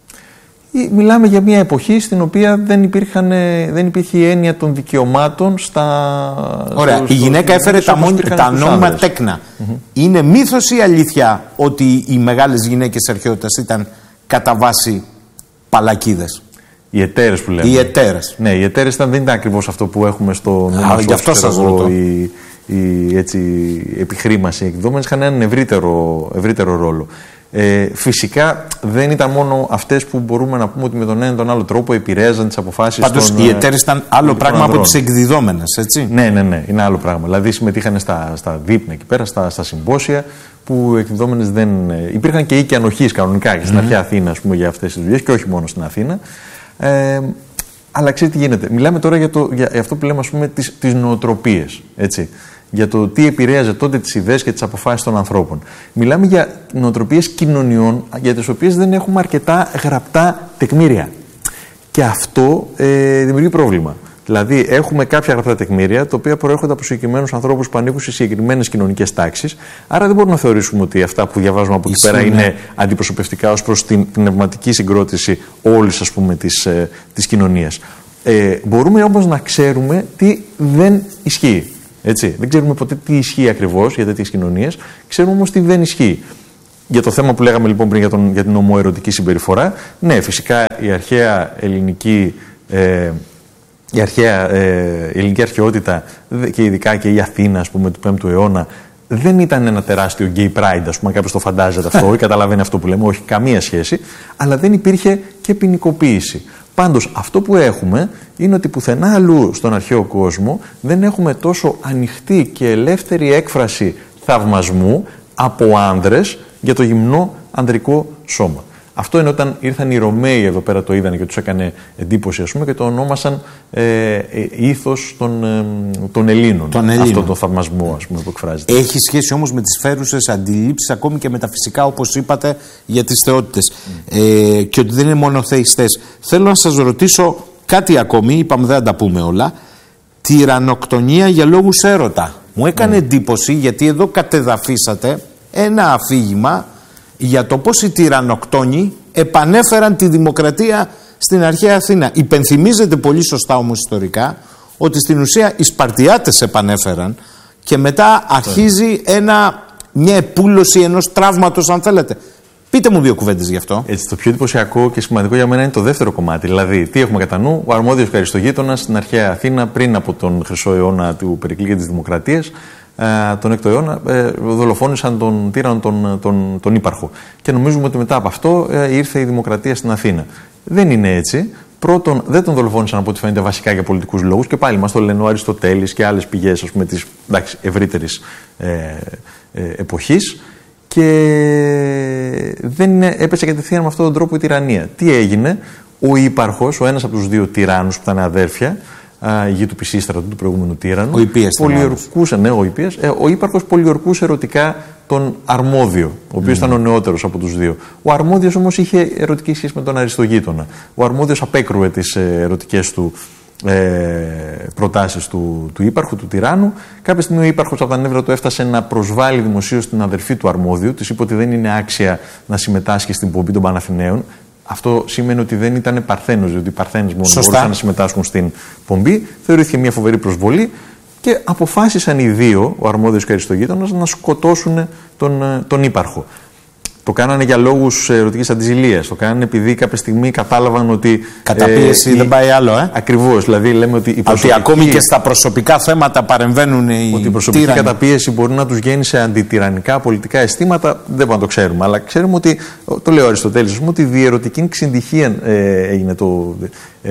Μιλάμε για μια εποχή στην οποία δεν, υπήρχαν, δεν υπήρχε η έννοια των δικαιωμάτων στα... Ωραία. Στο, η γυναίκα στο, έφερε τα, μόνη, τα νόμιμα τέκνα. Mm-hmm. Είναι μύθος ή αλήθεια ότι οι μεγάλες γυναίκες της αρχαιότητας ήταν κατά βάση παλακίδες? Οι εταίρες που λέμε. Οι εταίρες. Ναι, οι εταίρες ήταν, δεν ήταν ακριβώς αυτό που έχουμε στο νόμο. Γι' αυτό σας ρωτώ. Η, η έτσι, επιχρήμαση. Οι εκδόμενες είχαν έναν ευρύτερο, ευρύτερο ρόλο. Ε, φυσικά δεν ήταν μόνο αυτές που μπορούμε να πούμε ότι με τον ένα ή τον άλλο τρόπο επηρέαζαν τις αποφάσεις. Πάντως οι εταίρες ήταν άλλο πράγμα από τις εκδιδόμενες, έτσι. Ναι, ναι, ναι, είναι άλλο πράγμα. Δηλαδή συμμετείχαν στα, στα δείπνα εκεί πέρα, στα, στα συμπόσια, που οι εκδιδόμενες δεν. Υπήρχαν και οίκοι ανοχής κανονικά και στην mm-hmm. αρχαία Αθήνα, ας πούμε, για αυτές τις δουλειές και όχι μόνο στην Αθήνα. Ε, αλλά ξέρετε τι γίνεται. Μιλάμε τώρα για, το, για αυτό που λέμε, ας πούμε, τις, τις νοοτροπίες. Έτσι. για το τι επηρέαζε τότε τις ιδέες και τις αποφάσεις των ανθρώπων. Μιλάμε για νοοτροπίες κοινωνιών για τις οποίες δεν έχουμε αρκετά γραπτά τεκμήρια. Και αυτό ε, δημιουργεί πρόβλημα. Δηλαδή, έχουμε κάποια γραπτά τεκμήρια, τα οποία προέρχονται από συγκεκριμένους ανθρώπους που ανήκουν σε συγκεκριμένες κοινωνικές τάξεις. Άρα, δεν μπορούμε να θεωρήσουμε ότι αυτά που διαβάζουμε από εκεί πέρα είναι αντιπροσωπευτικά ως προς την πνευματική συγκρότηση όλης, ας πούμε, της, ε, της κοινωνίας. Ε, μπορούμε όμως να ξέρουμε τι δεν ισχύει. Έτσι. Δεν ξέρουμε ποτέ τι ισχύει ακριβώς για τέτοιες κοινωνίες, ξέρουμε όμως τι δεν ισχύει. Για το θέμα που λέγαμε λοιπόν πριν για, τον, για την ομοερωτική συμπεριφορά, ναι, φυσικά η αρχαία ελληνική. Ε, Η αρχαία ε, η ελληνική αρχαιότητα και ειδικά και η Αθήνα, ας πούμε, του πέμπτου αιώνα δεν ήταν ένα τεράστιο gay pride, ας πούμε, κάποιος το φαντάζεται αυτό ή καταλαβαίνει αυτό που λέμε, όχι καμία σχέση, αλλά δεν υπήρχε και ποινικοποίηση. Πάντως αυτό που έχουμε είναι ότι πουθενά αλλού στον αρχαίο κόσμο δεν έχουμε τόσο ανοιχτή και ελεύθερη έκφραση θαυμασμού από άνδρες για το γυμνό ανδρικό σώμα. Αυτό είναι όταν ήρθαν οι Ρωμαίοι εδώ πέρα, το είδανε και τους έκανε εντύπωση, ας πούμε, και το ονόμασαν ε, ε, ήθος των, ε, των Ελλήνων. Τον Αυτό το θαυμασμό, ας πούμε, που εκφράζεται. Έχει σχέση όμως με τις φέρουσες αντιλήψεις, ακόμη και με τα φυσικά, όπως είπατε, για τις θεότητες. Mm. Ε, και ότι δεν είναι μόνο θεϊστές. Θέλω να σας ρωτήσω κάτι ακόμη, είπαμε δεν θα τα πούμε όλα. Τυρανοκτονία για λόγους έρωτα. Μου έκανε mm. εντύπωση, γιατί εδώ κατεδαφίσατε ένα αφήγημα για το πώς οι τυρανοκτόνοι επανέφεραν τη δημοκρατία στην αρχαία Αθήνα. Υπενθυμίζεται πολύ σωστά όμως ιστορικά ότι στην ουσία οι Σπαρτιάτες επανέφεραν και μετά αρχίζει ένα, μια επούλωση ενός τραύματος, αν θέλετε. Πείτε μου δύο κουβέντες γι' αυτό. Έτσι, το πιο εντυπωσιακό και σημαντικό για μένα είναι το δεύτερο κομμάτι. Δηλαδή, τι έχουμε κατά νου, ο αρμόδιος Καριστογείτονας στην αρχαία Αθήνα πριν από τον Χρυσό αιώνα του Περικλή και της Δημοκρατίας. Τον έκτο αιώνα ε, δολοφόνησαν τον τύρανο τον, τον, τον ύπαρχο. Και νομίζουμε ότι μετά από αυτό ε, ήρθε η δημοκρατία στην Αθήνα. Δεν είναι έτσι. Πρώτον, δεν τον δολοφόνησαν από ό,τι φαίνεται βασικά για πολιτικούς λόγους. Και πάλι μας το λένε ο Αριστοτέλης και άλλες πηγές, ας πούμε, της ευρύτερης ε, ε, εποχής. Και δεν είναι, έπεσε κατευθείαν με αυτόν τον τρόπο η τυραννία. Τι έγινε, ο ύπαρχος, ο ένας από τους δύο τυράννους που ήταν αδέρφια, η γη του Πισίστρατου, του προηγούμενου τύραννου. Ο Υπίας. Πολιορκούσε, ναι, ο Υπίας. Ε, ο ύπαρχος πολιορκούσε ερωτικά τον Αρμόδιο, ο οποίος mm. ήταν ο νεότερος από τους δύο. Ο Αρμόδιος όμως είχε ερωτική σχέση με τον Αριστογείτονα. Ο Αρμόδιος απέκρουε τις ερωτικές του ε, προτάσεις του, του ύπαρχου, του τυράννου. Κάποια στιγμή ο ύπαρχος από τα νεύρα του έφτασε να προσβάλλει δημοσίως την αδερφή του Αρμόδιου. Της είπε ότι δεν είναι άξια να συμμετάσχει στην πομπή των Παναθηναίων. Αυτό σημαίνει ότι δεν ήταν Παρθένος, διότι οι Παρθένες μόνο Σωστά. μπορούσαν να συμμετάσχουν στην πομπή. Θεωρήθηκε μια φοβερή προσβολή και αποφάσισαν οι δύο, ο Αρμόδιος και ο Αριστογείτονας, να σκοτώσουν τον, τον ύπαρχο. Το κάνανε για λόγους ερωτικής αντιζηλείας. Το κάνανε επειδή κάποια στιγμή κατάλαβαν ότι. Καταπίεση ε, δεν πάει άλλο, ε. Ακριβώς. Δηλαδή, λέμε ότι. Η προσωπική, ότι ακόμη και στα προσωπικά θέματα παρεμβαίνουν οι. Ότι η προσωπική τύρανοι. καταπίεση μπορεί να τους γέννησε αντιτυραννικά πολιτικά αισθήματα. Δεν μπορούμε να το ξέρουμε. Αλλά ξέρουμε ότι. Το λέει ο Αριστοτέλης, πούμε, ότι διερωτική ξυντυχία ε, έγινε το, ε,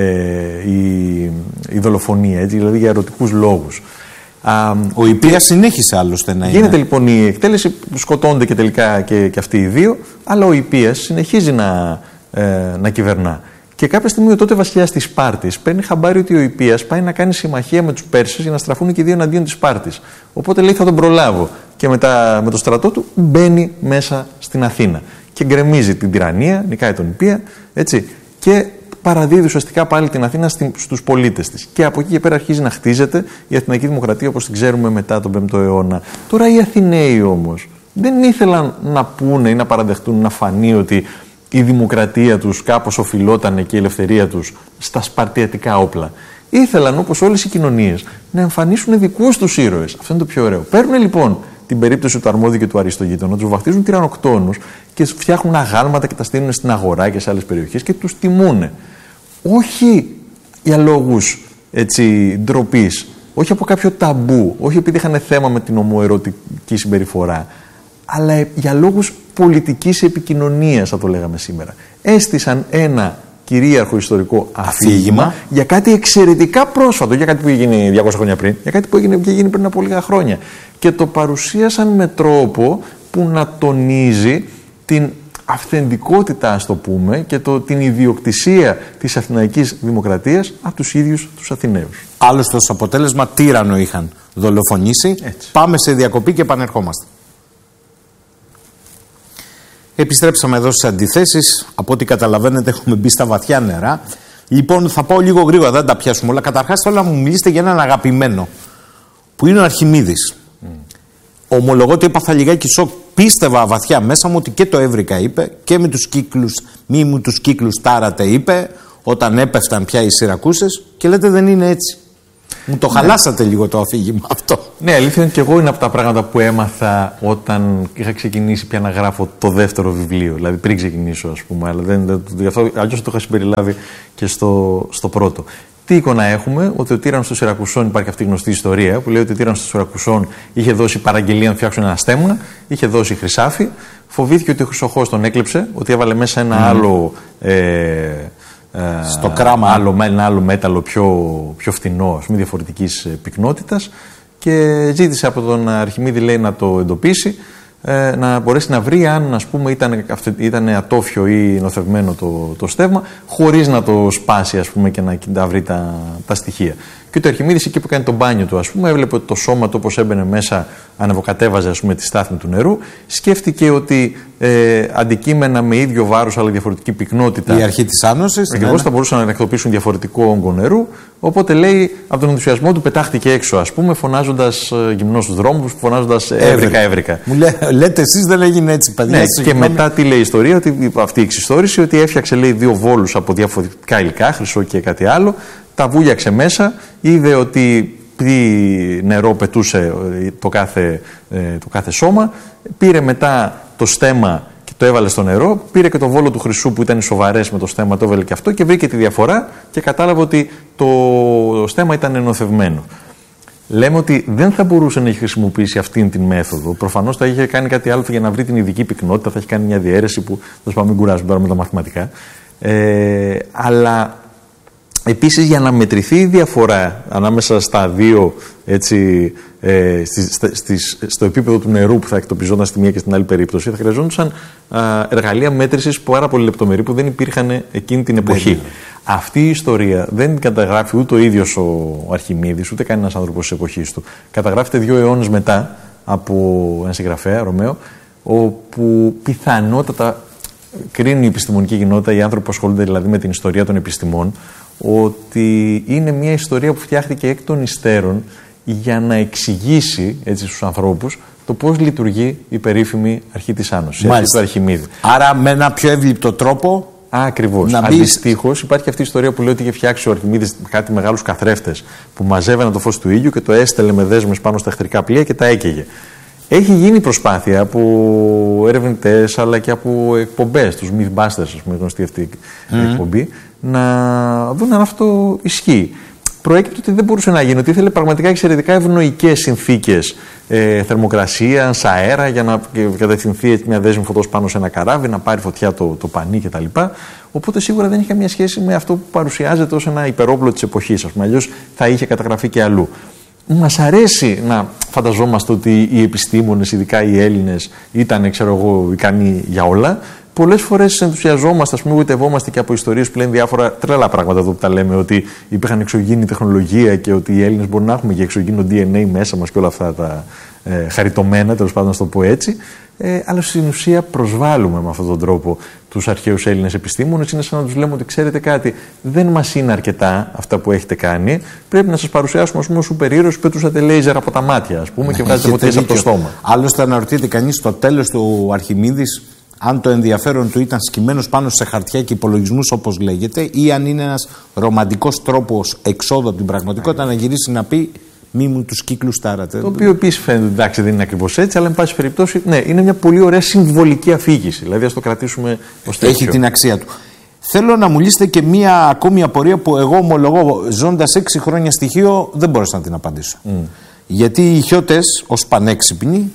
η, η δολοφονία. Έτσι, δηλαδή για ερωτικούς λόγους. Α, ο Υπίας συνέχισε άλλωστε να είναι. Γίνεται λοιπόν η εκτέλεση, σκοτώνται και τελικά και, και αυτοί οι δύο, αλλά ο Υπίας συνεχίζει να, ε, να κυβερνά. Και κάποια στιγμή ο τότε βασιλιάς της Σπάρτης παίρνει χαμπάρι ότι ο Υπίας πάει να κάνει συμμαχία με τους Πέρσες για να στραφούν και οι δύο εναντίον της Σπάρτης. Οπότε λέει θα τον προλάβω. Και μετά με το στρατό του μπαίνει μέσα στην Αθήνα. Και γκρεμίζει την τυραννία, νικάει τον Υπία, έτσι. Και παραδίδει ουσιαστικά πάλι την Αθήνα στους πολίτες της. Και από εκεί και πέρα αρχίζει να χτίζεται η Αθηναϊκή Δημοκρατία όπως την ξέρουμε μετά τον πέμπτο αιώνα. Τώρα οι Αθηναίοι όμως δεν ήθελαν να πούνε ή να παραδεχτούν, να φανεί ότι η δημοκρατία τους κάπως οφειλότανε και η ελευθερία τους στα σπαρτιατικά όπλα. Ήθελαν, όπως όλες οι κοινωνίες, να εμφανίσουν δικούς τους ήρωες. Αυτό είναι το πιο ωραίο. Παίρνουν λοιπόν την περίπτωση του Αρμόδιου και του Αριστογείτονα, τους βαφτίζουν τυρανοκτόνους και φτιάχνουν αγάλματα και τα στείλουν στην αγορά και σε άλλες περιοχές και τους τιμούν. Όχι για λόγους έτσι, ντροπής, όχι από κάποιο ταμπού, όχι επειδή είχαν θέμα με την ομοερωτική συμπεριφορά, αλλά για λόγους πολιτικής επικοινωνίας, θα το λέγαμε σήμερα. Έστησαν ένα κυρίαρχο ιστορικό αφήγημα για κάτι εξαιρετικά πρόσφατο, για κάτι που έγινε διακόσια χρόνια πριν, για κάτι που έγινε, που έγινε πριν από λίγα χρόνια. Και το παρουσίασαν με τρόπο που να τονίζει την αυθεντικότητα, ας το πούμε, και το, την ιδιοκτησία της Αθηναϊκής Δημοκρατίας από τους ίδιους τους Αθηναίους. Άλλωστε, ως αποτέλεσμα, τύρανο είχαν δολοφονήσει. Έτσι. Πάμε σε διακοπή και επανερχόμαστε. Επιστρέψαμε εδώ στις αντιθέσεις. Από ό,τι καταλαβαίνετε, έχουμε μπει στα βαθιά νερά. Λοιπόν, θα πάω λίγο γρήγορα, δεν τα πιάσουμε όλα. Καταρχάς, θέλω να μου μιλήσετε για έναν αγαπημένο, που είναι ο Αρχιμίδης. Mm. Ομολογώ ότι έπαθα λιγάκι σοκ. Πίστευα βαθιά μέσα μου ότι και το Εύρικα είπε και με τους κύκλους, μη μου τους κύκλους τάρατε είπε, όταν έπεφταν πια οι Σιρακούσες, και λέτε δεν είναι έτσι. Μου το ναι. χαλάσατε λίγο το αφήγημα αυτό. Ναι, αλήθεια είναι και εγώ είναι από τα πράγματα που έμαθα όταν είχα ξεκινήσει πια να γράφω το δεύτερο βιβλίο. Δηλαδή πριν ξεκινήσω, ας πούμε. Αλλά δεν, γι' αυτό αλλιώς το είχα συμπεριλάβει και στο, στο πρώτο. Τι εικόνα έχουμε? Ότι ο τύραννος των Σιρακουσών, υπάρχει αυτή η γνωστή ιστορία που λέει ότι ο τύραννος των Σιρακουσών είχε δώσει παραγγελία να φτιάξουν ένα στέμμα, είχε δώσει χρυσάφι, φοβήθηκε ότι ο Χρυσοχώος τον έκλεψε, ότι έβαλε μέσα ένα mm. άλλο. Ε, στο κράμα. Άλλο, ένα άλλο μέταλλο πιο, πιο φθηνό, ας πούμε, διαφορετικής πυκνότητας, και ζήτησε από τον Αρχιμίδη, λέει, να το εντοπίσει, ε, να μπορέσει να βρει αν, ας πούμε, ήταν, ήταν ατόφιο ή νοθευμένο το, το στεύμα, χωρίς να το σπάσει, ας πούμε, και να, να βρει τα, τα στοιχεία. Και ο Αρχιμίδης, εκεί που κάνει το μπάνιο του, ας πούμε, έβλεπε ότι το σώμα του, όπως έμπαινε μέσα, ανεβοκατέβαζε, ας πούμε, τη στάθμη του νερού. Σκέφτηκε ότι ε, αντικείμενα με ίδιο βάρος αλλά διαφορετική πυκνότητα. Η αρχή της άνωσης. Ακριβώς, θα μπορούσαν να εκτοπίσουν διαφορετικό όγκο νερού. Οπότε, λέει, από τον ενθουσιασμό του πετάχτηκε έξω, ας πούμε, φωνάζοντας ε, γυμνό στους δρόμους, φωνάζοντας έβρικα, έβρικα. Μου λέ, λέτε εσείς δεν έγινε έτσι, παιδιά. Ναι, και μετά τι λέει η ιστορία, ότι, αυτή η εξιστόρηση, ότι έφτιαξε, λέει, δύο βόλους από διαφορετικά υλικά, χρυσό και κάτι άλλο. Τα βούλιαξε μέσα, είδε ότι τι νερό πετούσε το κάθε, το κάθε σώμα, πήρε μετά το στέμμα και το έβαλε στο νερό, πήρε και το βόλο του χρυσού που ήταν σοβαρές με το στέμμα, το έβαλε και αυτό και βρήκε τη διαφορά και κατάλαβε ότι το στέμμα ήταν ενωθευμένο. Λέμε ότι δεν θα μπορούσε να έχει χρησιμοποιήσει αυτήν την μέθοδο. Προφανώς θα είχε κάνει κάτι άλλο για να βρει την ειδική πυκνότητα, θα έχει κάνει μια διαίρεση που θα πάμε, μην κουράζουμε τώρα με τα μαθηματικά. Ε, αλλά επίσης, για να μετρηθεί η διαφορά ανάμεσα στα δύο, έτσι, ε, στις, στις, στο επίπεδο του νερού που θα εκτοπιζόταν στη μία και στην άλλη περίπτωση, θα χρειαζόντουσαν α, εργαλεία μέτρησης πάρα πολύ λεπτομερή που δεν υπήρχαν εκείνη την εποχή. Ναι. Αυτή η ιστορία δεν την καταγράφει ούτε ο ίδιος ο Αρχιμίδης, ούτε κανένας άνθρωπος της εποχής του. Καταγράφεται δύο αιώνες μετά από έναν συγγραφέα, Ρωμαίο, όπου πιθανότατα κρίνει η επιστημονική κοινότητα, οι άνθρωποι που ασχολούνται δηλαδή με την ιστορία των επιστημών, ότι είναι μια ιστορία που φτιάχτηκε εκ των υστέρων για να εξηγήσει, έτσι, στους ανθρώπους το πώς λειτουργεί η περίφημη αρχή της άνωσης, η αρχή του Αρχιμίδη. Άρα με ένα πιο εύληπτο τρόπο. Ακριβώς. Αντιστοίχως, υπάρχει αυτή η ιστορία που λέει ότι είχε φτιάξει ο Αρχιμίδης κάτι μεγάλους καθρέφτες που μαζεύανε το φως του ήλιου και το έστελε με δέσμες πάνω στα εχθρικά πλοία και τα έκαιγε. Έχει γίνει προσπάθεια από ερευνητές αλλά και από εκπομπές, τους Mythbusters, ας πούμε, γνωστή αυτή η mm. εκπομπή, να δουν αν αυτό ισχύει. Προέκυπτε ότι δεν μπορούσε να γίνει, ότι ήθελε πραγματικά εξαιρετικά ευνοϊκές συνθήκες ε, θερμοκρασίας, αέρα, για να κατευθυνθεί μια δέσμη φωτός πάνω σε ένα καράβι, να πάρει φωτιά το, το πανί κτλ. Οπότε σίγουρα δεν είχε καμία σχέση με αυτό που παρουσιάζεται ως ένα υπερόπλο της εποχής, ας πούμε. Αλλιώς θα είχε καταγραφεί και αλλού. Μας αρέσει να φανταζόμαστε ότι οι επιστήμονες, ειδικά οι Έλληνες, ήταν, ξέρω εγώ, ικανοί για όλα. Πολλές φορές ενθουσιαζόμαστε, ας πούμε, γοητευόμαστε και από ιστορίες που λένε διάφορα τρελά πράγματα εδώ που τα λέμε, ότι υπήρχαν εξωγήινη τεχνολογία και ότι οι Έλληνες μπορούν να έχουμε και εξωγήινο ντι εν έι μέσα μας και όλα αυτά τα ε, χαριτωμένα, τέλος πάντων, να το πω έτσι. Ε, αλλά στην ουσία προσβάλλουμε με αυτόν τον τρόπο τους αρχαίους Έλληνες επιστήμονες. Είναι σαν να τους λέμε ότι, ξέρετε κάτι, δεν μας είναι αρκετά αυτά που έχετε κάνει. Πρέπει να σας παρουσιάσουμε, ας πούμε, σούπερ ήρωες που πετούσατε λέιζερ από τα μάτια, ας πούμε, και βγάζετε φωτιές από το στόμα. Άλλωστε, αναρωτιέται κανείς στο τέλος του Αρχιμίδης αν το ενδιαφέρον του ήταν σκυμμένος πάνω σε χαρτιά και υπολογισμούς, όπως λέγεται, ή αν είναι ένας ρομαντικός τρόπος εξόδου από την πραγματικότητα να γυρίσει να πει μη μου τους κύκλους τάρατε. Το οποίο επίσης φαίνεται, εντάξει, δεν είναι ακριβώς έτσι, αλλά εν πάση περιπτώσει, ναι, είναι μια πολύ ωραία συμβολική αφήγηση. Δηλαδή, ας το κρατήσουμε ως τέτοιο. Έχει την αξία του. Θέλω να μου λύσετε και μία ακόμη απορία που εγώ ομολογώ, ζώντας έξι χρόνια στοιχείο, δεν μπορούσα να την απαντήσω. Mm. Γιατί οι χιώτες, ως πανέξυπνοι,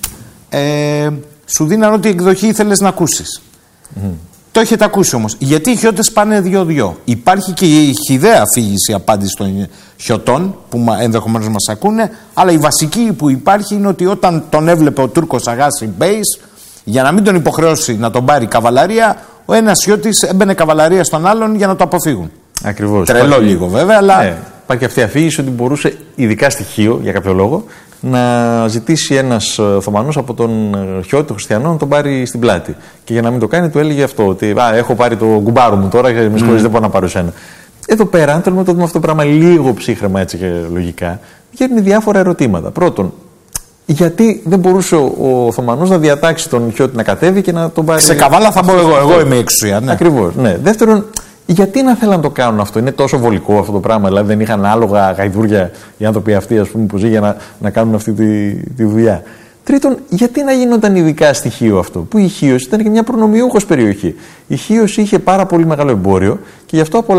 ε, σου δίναν ό,τι εκδοχή ήθελες να ακούσεις. Mm. Το έχετε ακούσει όμως. Γιατί οι χιώτες πάνε δυο-δυο. Υπάρχει και η χυδαία αφήγηση απάντηση των χιωτών που ενδεχομένως μας ακούνε, αλλά η βασική που υπάρχει είναι ότι όταν τον έβλεπε ο Τούρκος Αγάσι Μπέης, Για να μην τον υποχρεώσει να τον πάρει καβαλαρία, ο ένας Ιώτης έμπαινε καβαλαρία στον άλλον για να το αποφύγουν. Ακριβώς. Τρελό υπάρχει, λίγο βέβαια, αλλά. Ναι, υπάρχει αυτή η αφήγηση ότι μπορούσε, ειδικά στοιχείο για κάποιο λόγο, να ζητήσει ένας Οθωμανός από τον Χιώτη, τον Χριστιανό, να τον πάρει στην πλάτη. Και για να μην το κάνει, του έλεγε αυτό: ότι α, έχω πάρει το κουμπάρο μου τώρα και με συγχωρείς, mm. δεν μπορώ να πάρω εσένα. Εδώ πέρα, αν θέλουμε να το δούμε αυτό το πράγμα λίγο ψύχρεμα έτσι και λογικά, βγαίνουν διάφορα ερωτήματα. Πρώτον, γιατί δεν μπορούσε ο, ο Οθωμανός να διατάξει τον Χιώτη να κατέβει και να τον πάρει. Σε καβάλα θα μπω εγώ, εγώ είμαι η εξουσία. Ναι. Ακριβώς. Ναι. Δεύτερον, γιατί να θέλαν να το κάνουν αυτό, είναι τόσο βολικό αυτό το πράγμα. Δηλαδή δεν είχαν άλογα γαϊδούρια οι άνθρωποι αυτοί, ας πούμε, που ζει για να, να κάνουν αυτή τη, τη δουλειά. Τρίτον, γιατί να γινόταν ειδικά στη Χίο αυτό, που η Χίος ήταν και μια προνομιούχος περιοχή. Η Χίος είχε πάρα πολύ μεγάλο εμπόριο και γι' αυτό